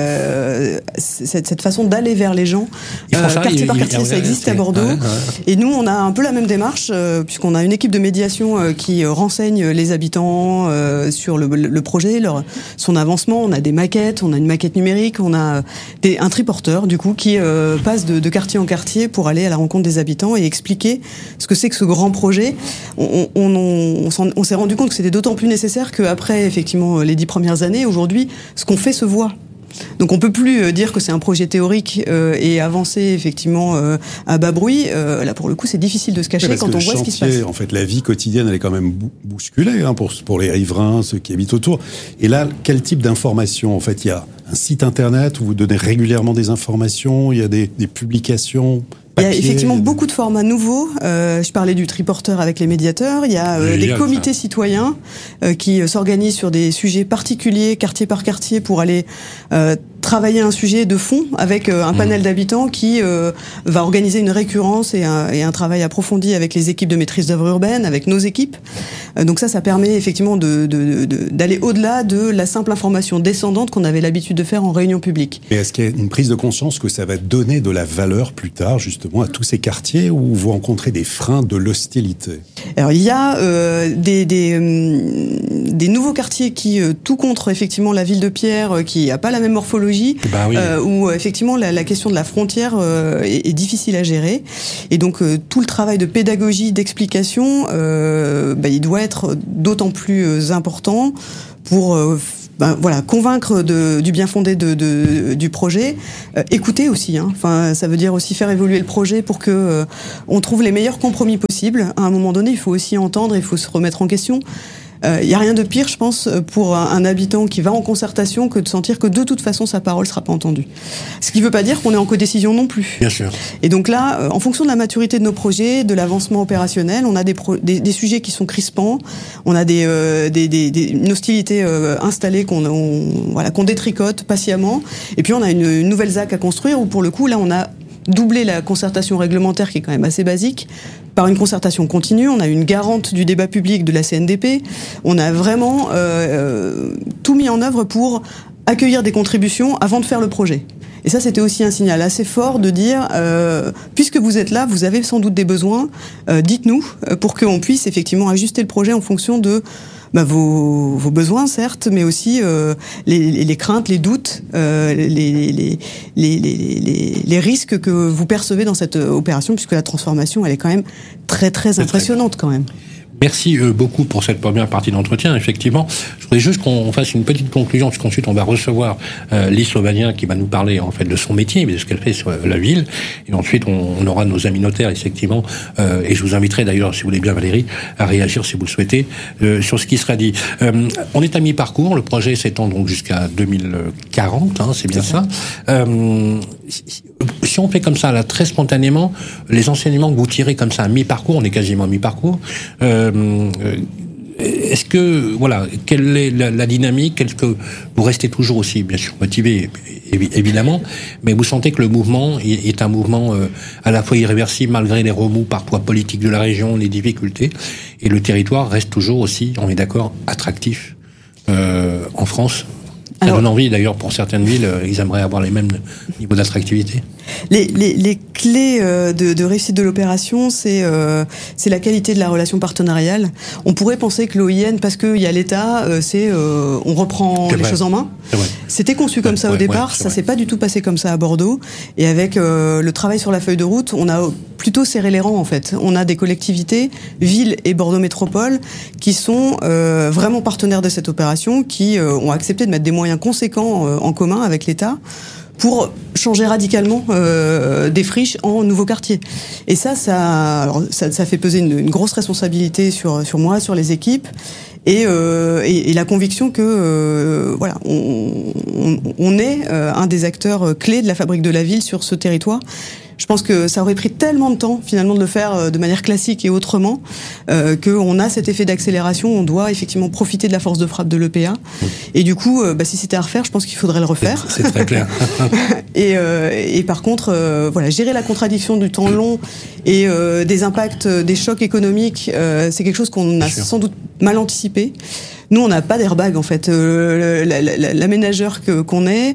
euh, cette, cette façon d'aller vers les gens. Euh, ça, quartier il, par quartier, il, ça existe à Bordeaux. Ouais, ouais. Et nous, on a un peu la même démarche, euh, puisqu'on a une équipe de médiation euh, qui euh, renseigne les habitants euh, sur le, le projet, leur, son avancement. On a des maquettes, on a une maquette numérique, on a des, un triporteur, du coup, qui euh, passe de, de quartier en quartier pour aller à la rencontre des habitants et expliquer ce que c'est que ce grand projet. On, on, on, on, on s'est rendu compte que c'était d'autant plus nécessaire qu'après, effectivement, les dix premières années, aujourd'hui, ce qu'on fait se voit. Donc on peut plus dire que c'est un projet théorique euh, et avancer effectivement euh, à bas bruit. Euh, là pour le coup c'est difficile de se cacher quand on voit chantier, ce qui se passe. En fait la vie quotidienne elle est quand même bousculée hein, pour pour les riverains, ceux qui habitent autour. Et là quel type d'informations? En fait il y a un site internet où vous donnez régulièrement des informations, il y a des, des publications. Il y a effectivement beaucoup de formats nouveaux. Euh, je parlais du triporteur avec les médiateurs. Il y a euh, des comités ça. citoyens euh, qui euh, s'organisent sur des sujets particuliers, quartier par quartier, pour aller euh, travailler un sujet de fond avec euh, un panel mmh. d'habitants qui euh, va organiser une récurrence et un, et un travail approfondi avec les équipes de maîtrise d'œuvre urbaine, avec nos équipes. Euh, donc ça, ça permet effectivement de, de, de, d'aller au-delà de la simple information descendante qu'on avait l'habitude de faire en réunion publique. Et est-ce qu'il y a une prise de conscience que ça va donner de la valeur plus tard, justement, à tous ces quartiers où vous rencontrez des freins de l'hostilité? Alors il y a euh, des, des, euh, des nouveaux quartiers qui, euh, tout contre effectivement la ville de Pierre, euh, qui n'a pas la même morphologie, bah oui. euh, où effectivement la, la question de la frontière euh, est, est difficile à gérer. Et donc euh, tout le travail de pédagogie, d'explication, euh, bah, il doit être d'autant plus euh, important pour... Euh, Ben, voilà, convaincre de, du bien fondé de, de, du projet, euh, écouter aussi. Hein. Enfin, ça veut dire aussi faire évoluer le projet pour que euh, on trouve les meilleurs compromis possibles. À un moment donné, il faut aussi entendre, il faut se remettre en question. Il euh, n'y a rien de pire, je pense, pour un, un habitant qui va en concertation que de sentir que de toute façon sa parole ne sera pas entendue. Ce qui ne veut pas dire qu'on est en codécision non plus. Bien sûr. Et donc là, euh, en fonction de la maturité de nos projets, de l'avancement opérationnel, on a des, pro- des, des sujets qui sont crispants, on a des, euh, des, des, des, une hostilité euh, installée qu'on, on, voilà, qu'on détricote patiemment, et puis on a une, une nouvelle Z A C à construire où pour le coup, là, on a doublé la concertation réglementaire qui est quand même assez basique par une concertation continue. On a une garante du débat public de la C N D P. On a vraiment euh, tout mis en œuvre pour accueillir des contributions avant de faire le projet. Et ça, c'était aussi un signal assez fort de dire, euh, puisque vous êtes là, vous avez sans doute des besoins, euh, dites-nous, pour qu'on puisse effectivement ajuster le projet en fonction de bah, vos, vos besoins, certes, mais aussi euh, les, les craintes, les doutes, euh, les, les, les, les, les, les risques que vous percevez dans cette opération, puisque la transformation, elle est quand même très, très impressionnante quand même. Merci beaucoup pour cette première partie d'entretien. Effectivement, je voudrais juste qu'on fasse une petite conclusion, parce qu'ensuite on va recevoir euh, Lise Sauvagnat qui va nous parler en fait de son métier, de ce qu'elle fait sur la ville. Et ensuite on, on aura nos amis notaires, effectivement. Euh, et je vous inviterai d'ailleurs, si vous voulez bien Valérie, à réagir si vous le souhaitez euh, sur ce qui sera dit. Euh, on est à mi-parcours. Le projet s'étend donc jusqu'à deux mille quarante, hein, c'est bien c'est ça. ça. Euh, si, si on fait comme ça, là, très spontanément, les enseignements que vous tirez comme ça à mi-parcours, on est quasiment à mi-parcours. Euh, Est-ce que, voilà, quelle est la, la dynamique? Est-ce que vous restez toujours aussi, bien sûr, motivé, évidemment, mais vous sentez que le mouvement est un mouvement euh, à la fois irréversible malgré les remous parfois politiques de la région, les difficultés, et le territoire reste toujours aussi, on est d'accord, attractif euh, en France? Ça Alors, donne envie, d'ailleurs, pour certaines villes, euh, ils aimeraient avoir les mêmes niveaux d'attractivité. Les, les, les clés euh, de, de réussite de l'opération, c'est euh, c'est la qualité de la relation partenariale. On pourrait penser que l'O I N, parce qu'il y a l'État, euh, c'est euh, on reprend c'est les vrai. choses en main. C'était conçu comme ouais, ça au ouais, départ, ouais, ça vrai. s'est pas du tout passé comme ça à Bordeaux. Et avec euh, le travail sur la feuille de route, on a plutôt serré les rangs en fait. On a des collectivités, villes et Bordeaux Métropole, qui sont euh, vraiment partenaires de cette opération, qui euh, ont accepté de mettre des moyens conséquents euh, en commun avec l'État pour changer radicalement euh, des friches en nouveaux quartiers. Et ça, ça, alors, ça, ça fait peser une, une grosse responsabilité sur sur moi, sur les équipes, et, euh, et, et la conviction que euh, voilà, on, on, on est euh, un des acteurs clés de la fabrique de la ville sur ce territoire. Je pense que ça aurait pris tellement de temps, finalement, de le faire de manière classique et autrement, euh, qu'on a cet effet d'accélération. On doit effectivement profiter de la force de frappe de l'E P A. Oui. Et du coup, euh, bah, si c'était à refaire, je pense qu'il faudrait le refaire. C'est, c'est très clair. et, euh, et par contre, euh, voilà, gérer la contradiction du temps long et euh, des impacts, des chocs économiques, euh, c'est quelque chose qu'on a sans doute mal anticipé. Nous, on n'a pas d'airbag, en fait. Euh, l'aménageur que, qu'on est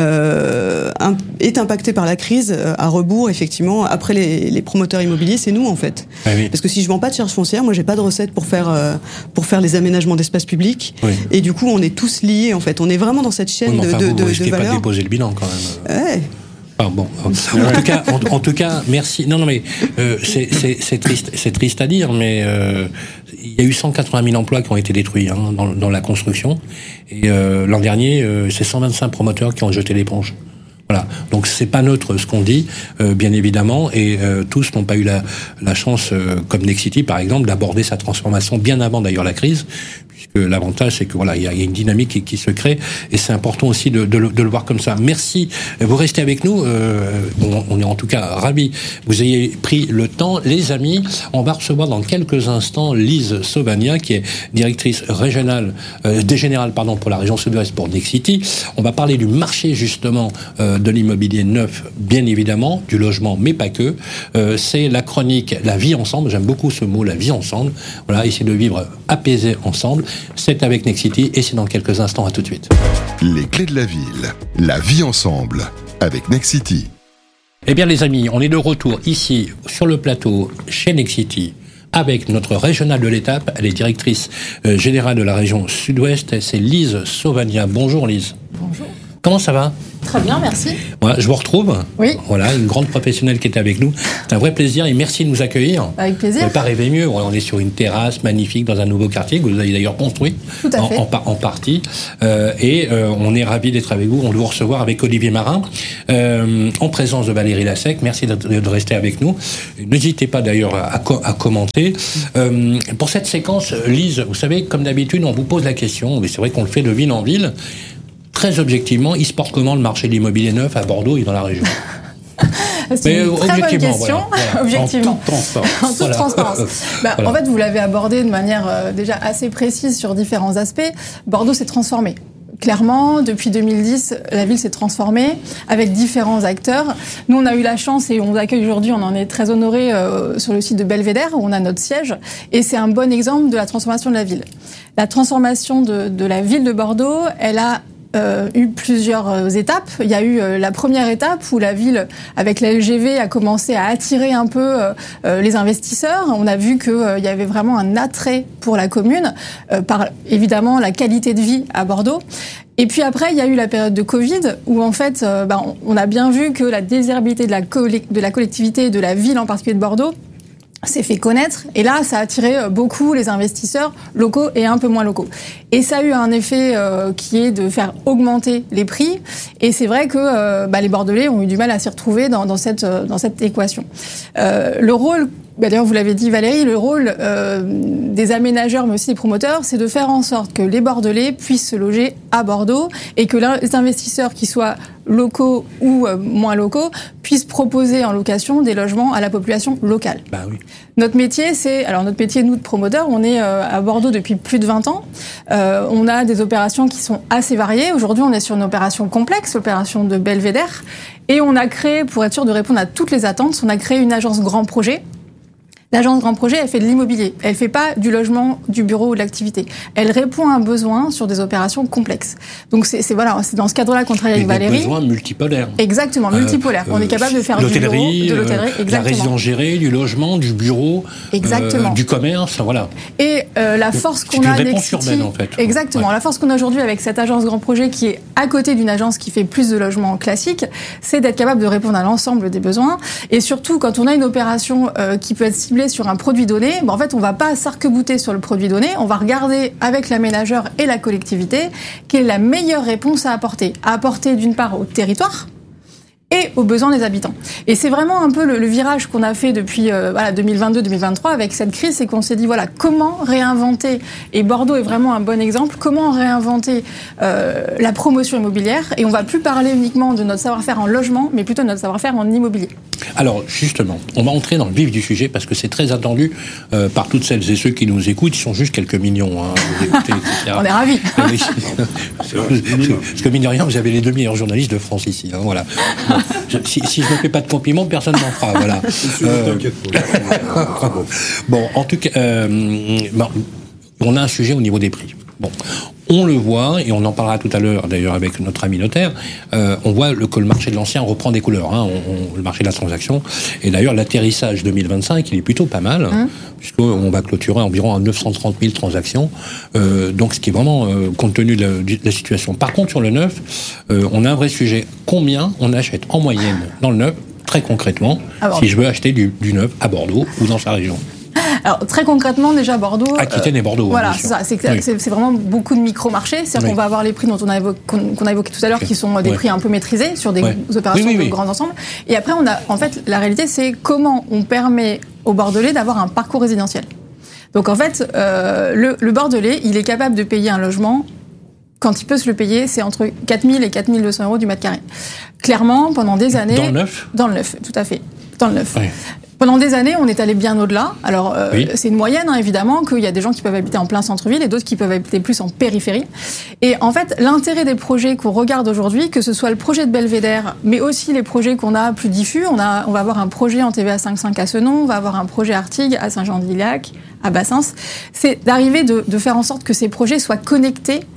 euh, est impacté par la crise à rebours, effectivement. Après les, les promoteurs immobiliers, c'est nous, en fait. Ah oui. Parce que si je vends pas de charges foncières, moi, j'ai pas de recettes pour faire euh, pour faire les aménagements d'espaces publics. Oui. Et du coup, on est tous liés, en fait. On est vraiment dans cette chaîne oui, enfin, de, vous, de, vous de, de valeurs. Pas déposer le bilan, quand même. Ouais. Ah bon. En tout cas, en, en tout cas, merci. Non, non, mais euh, c'est, c'est, c'est triste, c'est triste à dire, mais euh, il y a eu cent quatre-vingt mille emplois qui ont été détruits hein, dans, dans la construction. Et euh, l'an dernier, euh, c'est cent vingt-cinq promoteurs qui ont jeté l'éponge. Voilà. Donc c'est pas neutre ce qu'on dit, euh, bien évidemment, et euh, tous n'ont pas eu la, la chance, euh, comme Nexity par exemple, d'aborder sa transformation bien avant d'ailleurs la crise. Puisque l'avantage, c'est que voilà, il y a une dynamique qui, qui se crée, et c'est important aussi de, de, le, de le voir comme ça. Merci. Vous restez avec nous. Euh, on, on est en tout cas ravis. Vous ayez pris le temps, les amis. On va recevoir dans quelques instants Lise Sauvagnat, qui est directrice régionale, euh, des générales, pardon, pour la région Sud-Ouest pour Nexity. On va parler du marché justement euh, de l'immobilier neuf, bien évidemment, du logement, mais pas que. Euh, c'est la chronique La vie ensemble. J'aime beaucoup ce mot, la vie ensemble. Voilà, essayer de vivre apaisé ensemble. C'est avec Nexity et c'est dans quelques instants. À tout de suite. Les clés de la ville, la vie ensemble avec Nexity. Eh bien les amis, on est de retour ici sur le plateau chez Nexity avec notre régionale de l'étape. Elle est directrice euh, générale de la région Sud-Ouest. C'est Lise Sauvagnat. Bonjour Lise. Bonjour. Comment ça va ? Très bien, merci. Voilà, je vous retrouve. Oui. Voilà, une grande professionnelle qui est avec nous. C'est un vrai plaisir et merci de nous accueillir. Avec plaisir. Vous ne pouvez pas rêver mieux. On est sur une terrasse magnifique dans un nouveau quartier que vous avez d'ailleurs construit. Tout à en, fait. En, en partie. Euh, et euh, on est ravis d'être avec vous. On doit vous recevoir avec Olivier Marin, euh, en présence de Valérie Lassec. Merci de, de rester avec nous. N'hésitez pas d'ailleurs à, à commenter. Euh, pour cette séquence, Lise, vous savez, comme d'habitude, on vous pose la question, mais c'est vrai qu'on le fait de ville en ville. Très objectivement, il se porte comment le marché de l'immobilier neuf à Bordeaux et dans la région ? C'est Mais une très bonne question, voilà, voilà. objectivement. En toute transparence. En toute Voilà. transparence. Bah, Voilà. En fait, vous l'avez abordé de manière euh, déjà assez précise sur différents aspects. Bordeaux s'est transformé. Clairement, depuis deux mille dix, la ville s'est transformée avec différents acteurs. Nous, on a eu la chance et on vous accueille aujourd'hui, on en est très honorés euh, sur le site de Belvédère où on a notre siège. Et c'est un bon exemple de la transformation de la ville. La transformation de, de la ville de Bordeaux, elle a Euh, eu plusieurs euh, étapes. Il y a eu euh, la première étape où la ville, avec la L G V, a commencé à attirer un peu euh, euh, les investisseurs. On a vu qu'il euh, y avait vraiment un attrait pour la commune, euh, par évidemment la qualité de vie à Bordeaux. Et puis après, il y a eu la période de Covid, où en fait, euh, bah, on a bien vu que la désirabilité de la, de la collectivité et de la ville, en particulier de Bordeaux, s'est fait connaître, et là, ça a attiré beaucoup les investisseurs locaux et un peu moins locaux. Et ça a eu un effet euh, qui est de faire augmenter les prix, et c'est vrai que euh, bah, les Bordelais ont eu du mal à s'y retrouver dans, dans, cette, dans cette équation. Euh, le rôle, bah, d'ailleurs vous l'avez dit Valérie, le rôle euh, des aménageurs, mais aussi des promoteurs, c'est de faire en sorte que les Bordelais puissent se loger à Bordeaux, et que les investisseurs qui soient locaux ou euh, moins locaux puissent proposer en location des logements à la population locale. Bah oui. Notre métier, c'est... Alors, notre métier, nous, de promoteurs, on est euh, à Bordeaux depuis plus de vingt ans. Euh, on a des opérations qui sont assez variées. Aujourd'hui, on est sur une opération complexe, l'opération de Belvédère. Et on a créé, pour être sûr de répondre à toutes les attentes, on a créé une agence grand projet. L'agence Grand Projet, elle fait de l'immobilier. Elle fait pas du logement, du bureau ou de l'activité. Elle répond à un besoin sur des opérations complexes. Donc c'est, c'est voilà, c'est dans ce cadre-là qu'on travaille avec Valérie. Des besoins multipolaires. Exactement, multipolaires. Euh, On est capable de faire du bureau, de l'hôtellerie, exactement. La résidence gérée, du logement, du bureau, exactement. Euh, du commerce, voilà. Et euh, la force Donc, qu'on a avec Nexity, urbaine, en fait. Exactement. Ouais. La force qu'on a aujourd'hui avec cette agence Grand Projet qui est à côté d'une agence qui fait plus de logements classiques, c'est d'être capable de répondre à l'ensemble des besoins. Et surtout, quand on a une opération euh, qui peut être ciblée sur un produit donné, ben en fait, on ne va pas s'arc-bouter sur le produit donné, on va regarder avec l'aménageur et la collectivité quelle est la meilleure réponse à apporter. À apporter d'une part au territoire et aux besoins des habitants. Et c'est vraiment un peu le, le virage qu'on a fait depuis euh, voilà, deux mille vingt-deux deux mille vingt-trois avec cette crise, c'est qu'on s'est dit, voilà, comment réinventer, et Bordeaux est vraiment un bon exemple, comment réinventer euh, la promotion immobilière, et on ne va plus parler uniquement de notre savoir-faire en logement, mais plutôt de notre savoir-faire en immobilier. Alors, justement, on va entrer dans le vif du sujet, parce que c'est très attendu euh, par toutes celles et ceux qui nous écoutent. Ils sont juste quelques millions, hein, vous écoutez, et cetera. On est ravis. Parce que, mine de rien, vous avez les deux meilleurs journalistes de France ici, hein, voilà. Bon, je, si, si je ne fais pas de compliments, personne n'en fera, voilà. Euh, bon, en tout cas, euh, bon, on a un sujet au niveau des prix. Bon, on le voit, et on en parlera tout à l'heure d'ailleurs avec notre ami notaire, euh, on voit le, que le marché de l'ancien reprend des couleurs, hein, on, on, le marché de la transaction. Et d'ailleurs, l'atterrissage deux mille vingt-cinq, il est plutôt pas mal, mmh. puisqu'on va clôturer environ à neuf cent trente mille transactions, euh, donc ce qui est vraiment euh, compte tenu de la, de la situation. Par contre, sur le neuf, euh, on a un vrai sujet. Combien on achète en moyenne dans le neuf, très concrètement, si je veux acheter du, du neuf à Bordeaux ou dans sa région? Alors, très concrètement, déjà, Bordeaux... Aquitaine euh, et Bordeaux. Voilà, c'est ça. C'est, oui. c'est, c'est vraiment beaucoup de micro-marchés. C'est-à-dire oui. qu'on va avoir les prix dont on a évoqué, qu'on, qu'on a évoqué tout à l'heure, okay. qui sont des oui. prix un peu maîtrisés sur des oui. opérations oui, oui, oui. de grands ensembles. Et après, on a, en fait, la réalité, c'est comment on permet aux Bordelais d'avoir un parcours résidentiel. Donc, en fait, euh, le, le Bordelais, il est capable de payer un logement... Quand il peut se le payer, c'est entre quatre mille et quatre mille deux cents euros du mètre carré. Clairement, pendant des années... Dans le neuf ? Dans le neuf, tout à fait. Dans le neuf. Oui. Pendant des années, on est allé bien au-delà. Alors, euh, oui. c'est une moyenne, hein, évidemment, qu'il y a des gens qui peuvent habiter en plein centre-ville et d'autres qui peuvent habiter plus en périphérie. Et en fait, l'intérêt des projets qu'on regarde aujourd'hui, que ce soit le projet de Belvédère, mais aussi les projets qu'on a plus diffus, on, a, on va avoir un projet en T V A cinq cinq à Senon, on va avoir un projet Artigues à Saint-Jean-d'Illac, à Bassens, c'est d'arriver de, de faire en sorte que ces projets soient connectés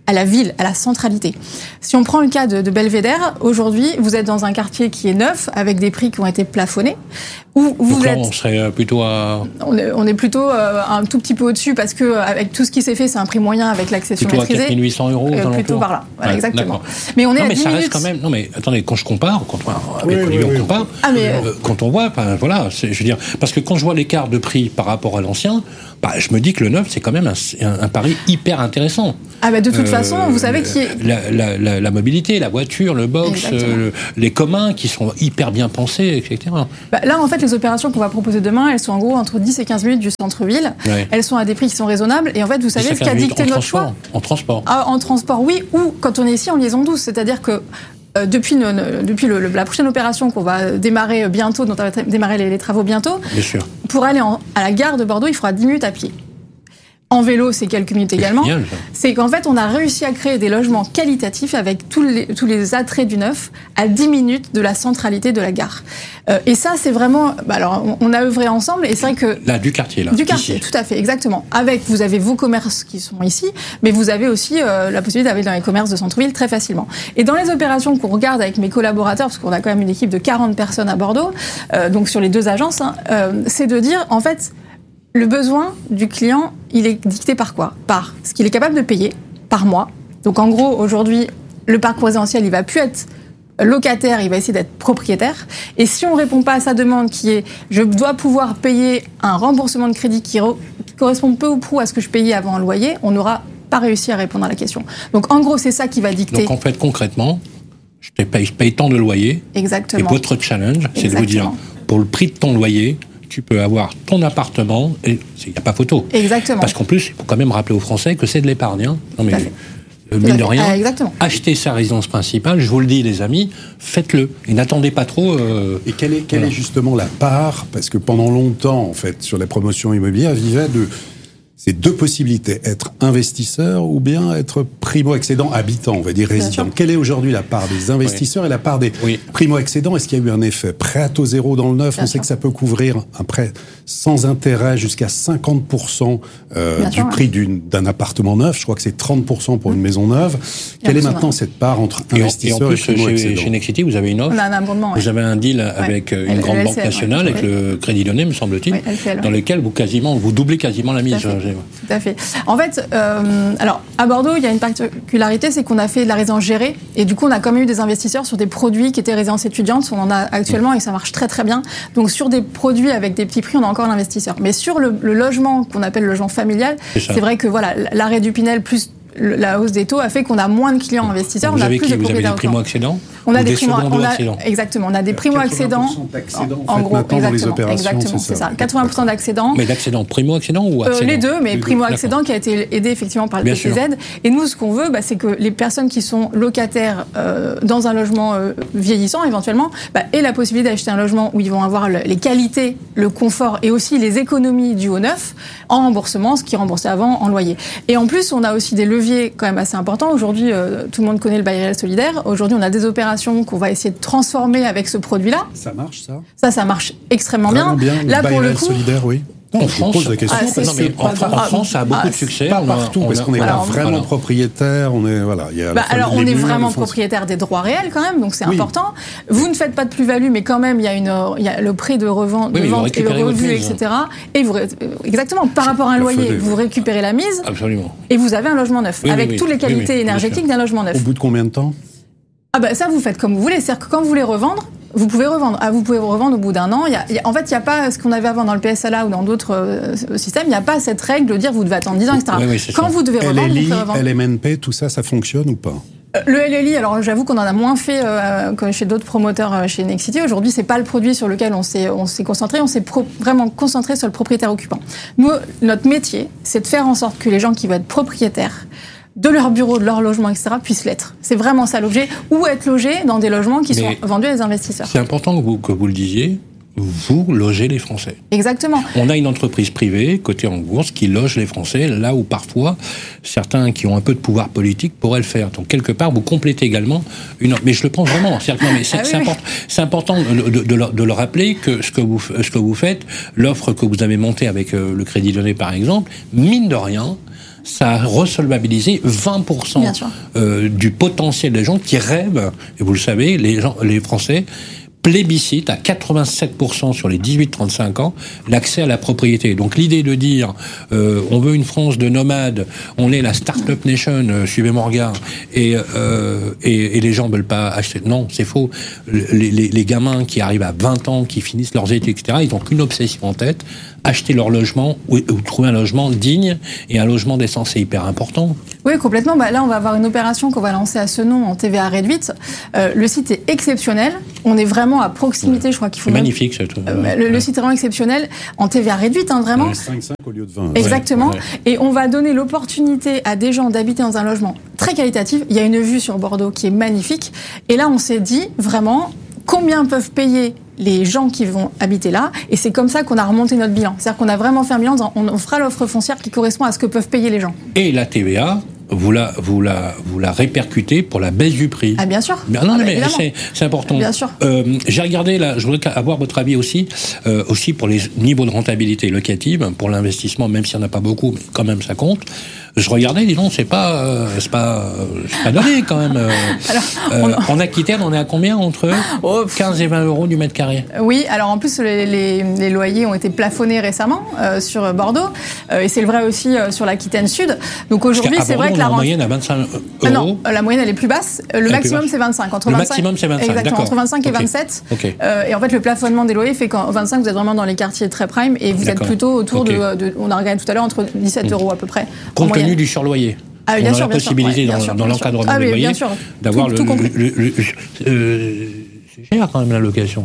à la ville, à la centralité. Si on prend le cas de, de Belvédère, aujourd'hui, vous êtes dans un quartier qui est neuf, avec des prix qui ont été plafonnés. Où vous Donc là, êtes... on serait plutôt à... On est, on est plutôt euh, un tout petit peu au-dessus, parce que avec tout ce qui s'est fait, c'est un prix moyen avec l'accession Plutôt maîtrisée. à quatre mille huit cents euros aux euh, alentours. Plutôt par là, voilà, Ouais, exactement. d'accord. Mais on est non, à mais dix ça minutes. reste quand même... Non, mais attendez, quand je compare, quand on, avec Oui, Olivier, oui, oui. on compare, Ah, mais... euh, quand on voit, ben, voilà, c'est, je veux dire, parce que quand je vois l'écart de prix par rapport à l'ancien, bah, je me dis que le neuf, c'est quand même un, un, un pari hyper intéressant. Ah bah de toute Euh, façon, vous savez qui est... La, la, la, la mobilité, la voiture, le box, euh, les communs qui sont hyper bien pensés, et cetera. Bah là, en fait, les opérations qu'on va proposer demain, elles sont en gros entre dix et quinze minutes du centre-ville. Ouais. Elles sont à des prix qui sont raisonnables. Et en fait, vous savez ce qui a dicté notre choix. En transport. Ah, en transport, oui, ou quand on est ici en liaison douce. C'est-à-dire que euh, depuis, nos, nos, depuis le, le, la prochaine opération qu'on va démarrer bientôt, dont on va démarrer les, les travaux bientôt, Bien sûr. pour aller en, à la gare de Bordeaux, il faudra dix minutes à pied. En vélo, c'est quelques minutes également. Génial, c'est qu'en fait, on a réussi à créer des logements qualitatifs avec tous les, tous les attraits du neuf à dix minutes de la centralité de la gare. Euh, et ça, c'est vraiment... Bah alors, on, on a œuvré ensemble et c'est vrai que... Là, du quartier, là. Du quartier, ici. tout à fait, exactement. Avec, vous avez vos commerces qui sont ici, mais vous avez aussi euh, la possibilité d'aller dans les commerces de centre-ville très facilement. Et dans les opérations qu'on regarde avec mes collaborateurs, parce qu'on a quand même une équipe de quarante personnes à Bordeaux, euh, donc sur les deux agences, hein, euh, c'est de dire, en fait... Le besoin du client, il est dicté par quoi ? Par ce qu'il est capable de payer par mois. Donc en gros, aujourd'hui, le parc résidentiel, il va plus être locataire, il va essayer d'être propriétaire. Et si on répond pas à sa demande qui est « je dois pouvoir payer un remboursement de crédit qui, re- qui correspond peu ou prou à ce que je payais avant un loyer », on n'aura pas réussi à répondre à la question. Donc en gros, c'est ça qui va dicter... Donc en fait, concrètement, je te paye, je paye tant de loyer. Exactement. Et votre challenge, c'est de vous dire, pour le prix de ton loyer... tu peux avoir ton appartement, et il n'y a pas photo. Exactement. Parce qu'en plus, il faut quand même rappeler aux Français que c'est de l'épargne. Hein. Non mais, euh, mine de rien, ah, exactement. acheter sa résidence principale, je vous le dis les amis, faites-le. Et n'attendez pas trop... Euh, et quelle est, quelle voilà. est justement la part, parce que pendant longtemps, en fait, sur les promotions immobilières, vivait de... C'est deux possibilités, être investisseur ou bien être primo-accédant, habitant, on va dire résident. Quelle est aujourd'hui la part des investisseurs oui. et la part des oui. primo-accédants ? Est-ce qu'il y a eu un effet prêt à taux zéro dans le neuf ? Bien On sûr. sait que ça peut couvrir un prêt sans intérêt jusqu'à cinquante pour cent euh, du sûr, prix d'une, d'un appartement neuf. Je crois que c'est trente pour cent pour une maison neuve. Bien Quelle est maintenant cette part entre investisseurs et, et, et primo-accédants ? Chez Nexity, vous avez une offre. On a un abondement. Vous avez un deal ouais. avec une L- grande L- banque L C L, nationale, ouais. avec oui. le Crédit Lyonnais, me semble-t-il, oui, L C L, dans ouais. lequel vous quasiment vous doublez quasiment la mise. Tout à fait. En fait, euh, alors à Bordeaux, il y a une particularité, c'est qu'on a fait de la résidence gérée, et du coup, on a quand même eu des investisseurs sur des produits qui étaient résidences étudiantes. On en a actuellement et ça marche très très bien. Donc sur des produits avec des petits prix, on a encore l'investisseur. Mais sur le, le logement qu'on appelle le logement familial, c'est, c'est vrai que voilà, l'arrêt du Pinel plus la hausse des taux a fait qu'on a moins de clients investisseurs. Vous on a avez plus qui de Vous avez des primo-accédants On a des, des primo accédants Exactement, on a des primo-accédants. En, en gros, exactement, les opérations, exactement, c'est ça. quatre-vingts pour cent d'accédants. Mais d'accédants primo-accédants ou accédants euh, Les deux, mais les primo-accédants qui a été aidé effectivement par le P C Z. Sûr. Et nous, ce qu'on veut, bah, c'est que les personnes qui sont locataires euh, dans un logement euh, vieillissant, éventuellement, bah, aient la possibilité d'acheter un logement où ils vont avoir le, les qualités, le confort et aussi les économies du haut neuf en remboursement, ce qui remboursait avant en loyer. Et en plus, on a aussi des leviers quand même assez importants. Aujourd'hui, euh, tout le monde connaît le bail réel solidaire. Aujourd'hui, on a des opérations qu'on va essayer de transformer avec ce produit-là. Ça marche, ça Ça, ça marche extrêmement bien. bien. Là, le bail pour réel le coup, solidaire, oui. Non, en je France, pose la question ah, parce que en, en France, ça a beaucoup ah, de succès. Pas on a, partout, on parce a, qu'on n'est voilà, pas vraiment voilà. propriétaire. On est voilà. Il y a bah, alors, on est vraiment propriétaire des droits réels quand même, donc c'est oui. important. Vous ne faites pas de plus-value, mais quand même, il y a une, il y a le prix de revente, oui, de vente et le revu, et cetera. Et vous, exactement, par rapport à un loyer, vous récupérez la mise. Absolument. Et vous avez un logement neuf oui, avec oui, toutes les qualités oui, oui, énergétiques d'un logement neuf. Au bout de combien de temps ? Ah bah ça, vous faites comme vous voulez. C'est-à-dire que quand vous voulez revendre, vous pouvez revendre. Ah, vous pouvez revendre au bout d'un an. Il y a, il y a, en fait, il n'y a pas ce qu'on avait avant dans le P S L A ou dans d'autres euh, systèmes. Il n'y a pas cette règle de dire vous devez attendre dix ans, et cetera. Oui, oui, quand ça. Vous devez revendre, L L I, vous pouvez revendre. L M N P, tout ça, ça fonctionne ou pas ? Le L L I, alors j'avoue qu'on en a moins fait euh, que chez d'autres promoteurs euh, chez Nexity. Aujourd'hui, c'est pas le produit sur lequel on s'est, on s'est concentré. On s'est pro- vraiment concentré sur le propriétaire occupant. Nous, notre métier, c'est de faire en sorte que les gens qui vont être propriétaires de leur bureau, de leur logement, et cetera, puissent l'être. C'est vraiment ça l'objet. Ou être logés dans des logements qui Mais sont vendus à des investisseurs. C'est important que vous, que vous le disiez. Vous logez les Français. Exactement. On a une entreprise privée, cotée en bourse, qui loge les Français, là où parfois, certains qui ont un peu de pouvoir politique pourraient le faire. Donc, quelque part, vous complétez également une... Mais je le pense vraiment. C'est, non, mais c'est, ah oui, c'est, oui. Import... c'est important de, de, de, le, de le rappeler que ce que, vous, ce que vous faites, l'offre que vous avez montée avec le Crédit Lyonnais, par exemple, mine de rien, ça a resolvabilisé vingt pour cent euh, du potentiel des gens qui rêvent, et vous le savez, les gens, les Français, plébiscite à quatre-vingt-sept pour cent sur les dix-huit trente-cinq ans l'accès à la propriété. Donc l'idée de dire euh, on veut une France de nomades, on est la start-up nation, euh, suivez mon regard, et, euh, et, et les gens veulent pas acheter. Non, c'est faux. Les, les, les gamins qui arrivent à vingt ans, qui finissent leurs études, et cetera, ils n'ont qu'une obsession en tête, acheter leur logement ou, ou trouver un logement digne et un logement décent. C'est hyper important. Oui, complètement. Bah, là, on va avoir une opération qu'on va lancer à Senon en T V A réduite. Euh, le site est exceptionnel. On est vraiment à proximité. Je crois qu'il faut. C'est magnifique, ce truc. Euh, le, le site est vraiment exceptionnel. En T V A réduite, hein, vraiment. cinq cinq au lieu de vingt. Exactement. Ouais, ouais. Et on va donner l'opportunité à des gens d'habiter dans un logement très qualitatif. Il y a une vue sur Bordeaux qui est magnifique. Et là, on s'est dit vraiment combien peuvent payer les gens qui vont habiter là, et c'est comme ça qu'on a remonté notre bilan. C'est-à-dire qu'on a vraiment fait un bilan en disant, on fera l'offre foncière qui correspond à ce que peuvent payer les gens. Et la T V A, vous la, vous la, vous la répercutez pour la baisse du prix. Ah, bien sûr. Mais, non, ah, mais bah, c'est, c'est important. Bien sûr. Euh, j'ai regardé, là, je voudrais avoir votre avis aussi, euh, aussi pour les niveaux de rentabilité locative, pour l'investissement, même s'il n'y en a pas beaucoup, mais quand même ça compte. Je regardais, disons, c'est pas, euh, c'est pas, euh, c'est pas donné quand même. Euh, alors, euh, en... en Aquitaine, on est à combien entre oh, quinze et vingt euros du mètre carré? Oui, alors en plus les, les, les loyers ont été plafonnés récemment euh, sur Bordeaux, euh, et c'est le vrai aussi euh, sur l'Aquitaine Sud. Donc aujourd'hui, c'est vrai que la rente... moyenne à vingt-cinq euros. Ah non, la moyenne elle est plus basse. Le elle maximum c'est vingt-cinq. Entre le vingt-cinq... maximum c'est vingt-cinq. Exactement, d'accord. entre vingt-cinq et okay. vingt-sept. Okay. Euh, et en fait, le plafonnement des loyers fait qu'en vingt-cinq, vous êtes vraiment dans les quartiers très prime, et vous d'accord. êtes plutôt autour okay. de, de, on a regardé tout à l'heure, entre dix-sept euros à peu près. Compte tenu du surloyer. Ah, bien on a sûr, la bien possibilité sûr, ouais, dans, sûr, dans l'encadrement ah, des loyers d'avoir tout, le, tout le, le, le euh, c'est cher quand même la location.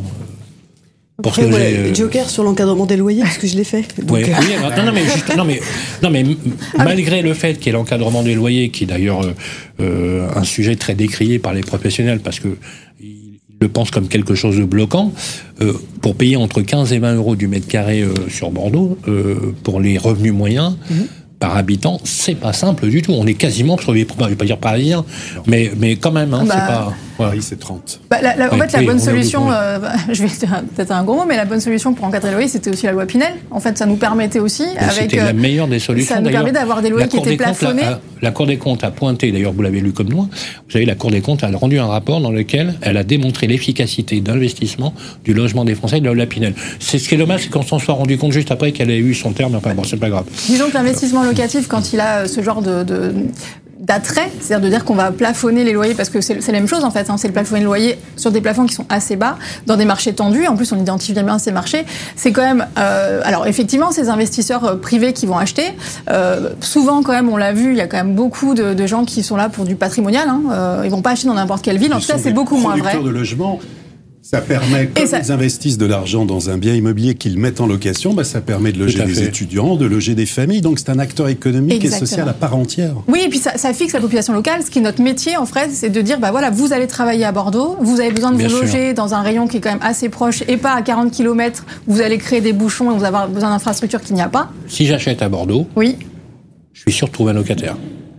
Pour Après, que ouais, j'ai, euh... Joker sur l'encadrement des loyers parce que je l'ai fait. Donc... Ouais, oui, non, non, mais juste, non, mais non, mais ah, malgré le fait qu'il y ait l'encadrement des loyers, qui est d'ailleurs euh, un sujet très décrié par les professionnels parce que ils le pensent comme quelque chose de bloquant, euh, pour payer entre quinze et vingt euros du mètre carré euh, sur Bordeaux, euh, pour les revenus moyens. Mm-hmm. Par habitant, c'est pas simple du tout. On est quasiment sur les, je vais pas dire parisiens, mais mais quand même, hein, bah, c'est pas. Voilà. Oui, c'est trente. Bah, la, la, en oui, fait, la oui, bonne solution, euh, bah, je vais peut-être un gros mot, mais la bonne solution pour encadrer les loyers, c'était aussi la loi Pinel. En fait, ça nous permettait aussi, donc avec. C'était la meilleure des solutions. Ça nous permet d'avoir des loyers qui étaient plafonnés. La, la Cour des comptes a pointé, d'ailleurs, vous l'avez lu comme moi. Vous savez, la Cour des comptes a rendu un rapport dans lequel elle a démontré l'efficacité d'investissement du logement des Français de la loi Pinel. C'est ce qui est dommage, c'est qu'on s'en soit rendu compte juste après qu'elle ait eu son terme. Enfin bon, c'est pas grave. Disons que l'investissement locatif, quand il a ce genre de, de d'attrait, c'est-à-dire de dire qu'on va plafonner les loyers, parce que c'est, c'est la même chose en fait, hein, c'est le plafonner les loyers sur des plafonds qui sont assez bas, dans des marchés tendus, en plus on identifie bien ces marchés, c'est quand même, euh, alors effectivement ces investisseurs privés qui vont acheter, euh, souvent quand même on l'a vu, il y a quand même beaucoup de, de gens qui sont là pour du patrimonial, hein, euh, ils vont pas acheter dans n'importe quelle ville, en tout cas c'est beaucoup moins vrai. De logement. Ça permet, comme ça... ils investissent de l'argent dans un bien immobilier qu'ils mettent en location, bah ça permet de loger des étudiants, de loger des familles. Donc c'est un acteur économique Exactement. Et social à part entière. Oui, et puis ça, ça fixe la population locale. Ce qui est notre métier, en fait, c'est de dire, bah voilà, vous allez travailler à Bordeaux, vous avez besoin de Bien vous sûr. loger dans un rayon qui est quand même assez proche et pas à quarante kilomètres, vous allez créer des bouchons et vous avez besoin d'infrastructures qu'il n'y a pas. Si j'achète à Bordeaux, oui. je suis sûr de trouver un locataire.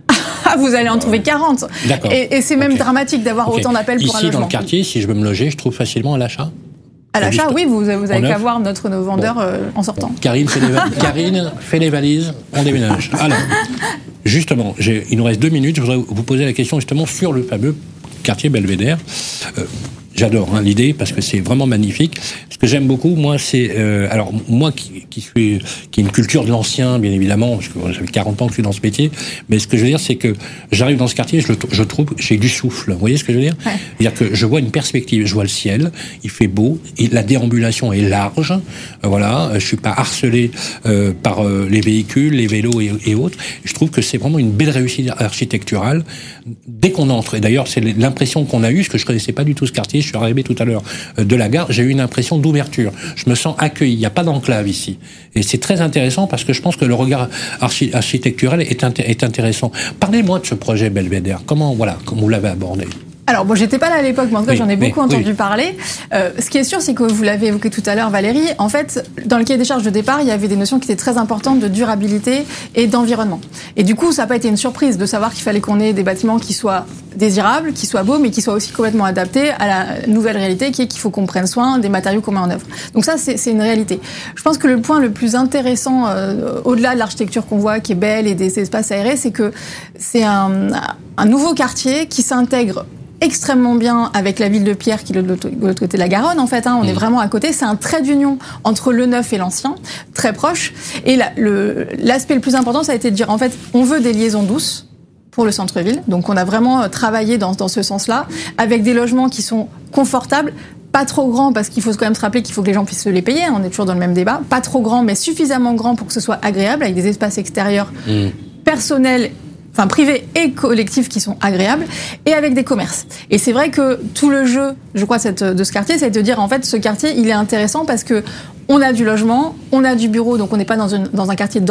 Vous allez en trouver quarante. D'accord. Et, et c'est même okay. dramatique d'avoir okay. autant d'appels pour Ici, un logement. Ici, dans le quartier, si je veux me loger, je trouve facilement à l'achat. À l'achat, oui, vous, vous avez qu'à voir notre nos vendeurs bon. euh, en sortant. Bon. Karine, fait les valises. Karine fait les valises, on déménage. Alors, justement, j'ai, il nous reste deux minutes. Je voudrais vous poser la question justement sur le fameux quartier Belvédère. Euh, J'adore hein, l'idée parce que c'est vraiment magnifique. Ce que j'aime beaucoup, moi, c'est euh, alors moi qui, qui suis qui ai une culture de l'ancien, bien évidemment, parce que ça fait quarante ans que je suis dans ce métier. Mais ce que je veux dire, c'est que j'arrive dans ce quartier, je, je trouve j'ai du souffle. Vous voyez ce que je veux dire? Ouais. C'est-à-dire que je vois une perspective, je vois le ciel, il fait beau, et la déambulation est large. Euh, voilà, je suis pas harcelé euh, par euh, les véhicules, les vélos et, et autres. Je trouve que c'est vraiment une belle réussite architecturale dès qu'on entre. Et d'ailleurs, c'est l'impression qu'on a eue, parce que je connaissais pas du tout ce quartier. Je suis arrivé tout à l'heure de la gare, j'ai eu une impression d'ouverture. Je me sens accueilli. Il n'y a pas d'enclave ici. Et c'est très intéressant parce que je pense que le regard archi- architectural est, inté- est intéressant. Parlez-moi de ce projet Belvédère. Comment, voilà, comment vous l'avez abordé? Alors, bon, j'étais pas là à l'époque, mais en tout cas, oui, j'en ai beaucoup oui, entendu oui. parler. Euh, ce qui est sûr, c'est que vous l'avez évoqué tout à l'heure, Valérie. En fait, dans le cahier des charges de départ, il y avait des notions qui étaient très importantes de durabilité et d'environnement. Et du coup, ça n'a pas été une surprise de savoir qu'il fallait qu'on ait des bâtiments qui soient désirables, qui soient beaux, mais qui soient aussi complètement adaptés à la nouvelle réalité qui est qu'il faut qu'on prenne soin des matériaux qu'on met en œuvre. Donc ça, c'est, c'est une réalité. Je pense que le point le plus intéressant, euh, au-delà de l'architecture qu'on voit, qui est belle et des espaces aérés, c'est que c'est un, un nouveau quartier qui s'intègre extrêmement bien avec la ville de Pierre qui est de l'autre côté de la Garonne en fait, hein, on mmh. est vraiment à côté, c'est un trait d'union entre le neuf et l'ancien, très proche, et la, le, l'aspect le plus important ça a été de dire en fait on veut des liaisons douces pour le centre-ville, donc on a vraiment travaillé dans, dans ce sens-là, avec des logements qui sont confortables, pas trop grands parce qu'il faut quand même se rappeler qu'il faut que les gens puissent se les payer, on est toujours dans le même débat, pas trop grands mais suffisamment grands pour que ce soit agréable, avec des espaces extérieurs mmh. personnels, enfin privés et collectifs qui sont agréables, et avec des commerces. Et c'est vrai que tout le jeu, je crois, cette, de ce quartier, c'est de dire, en fait, ce quartier, il est intéressant parce que on a du logement, on a du bureau, donc on n'est pas dans, une, dans un quartier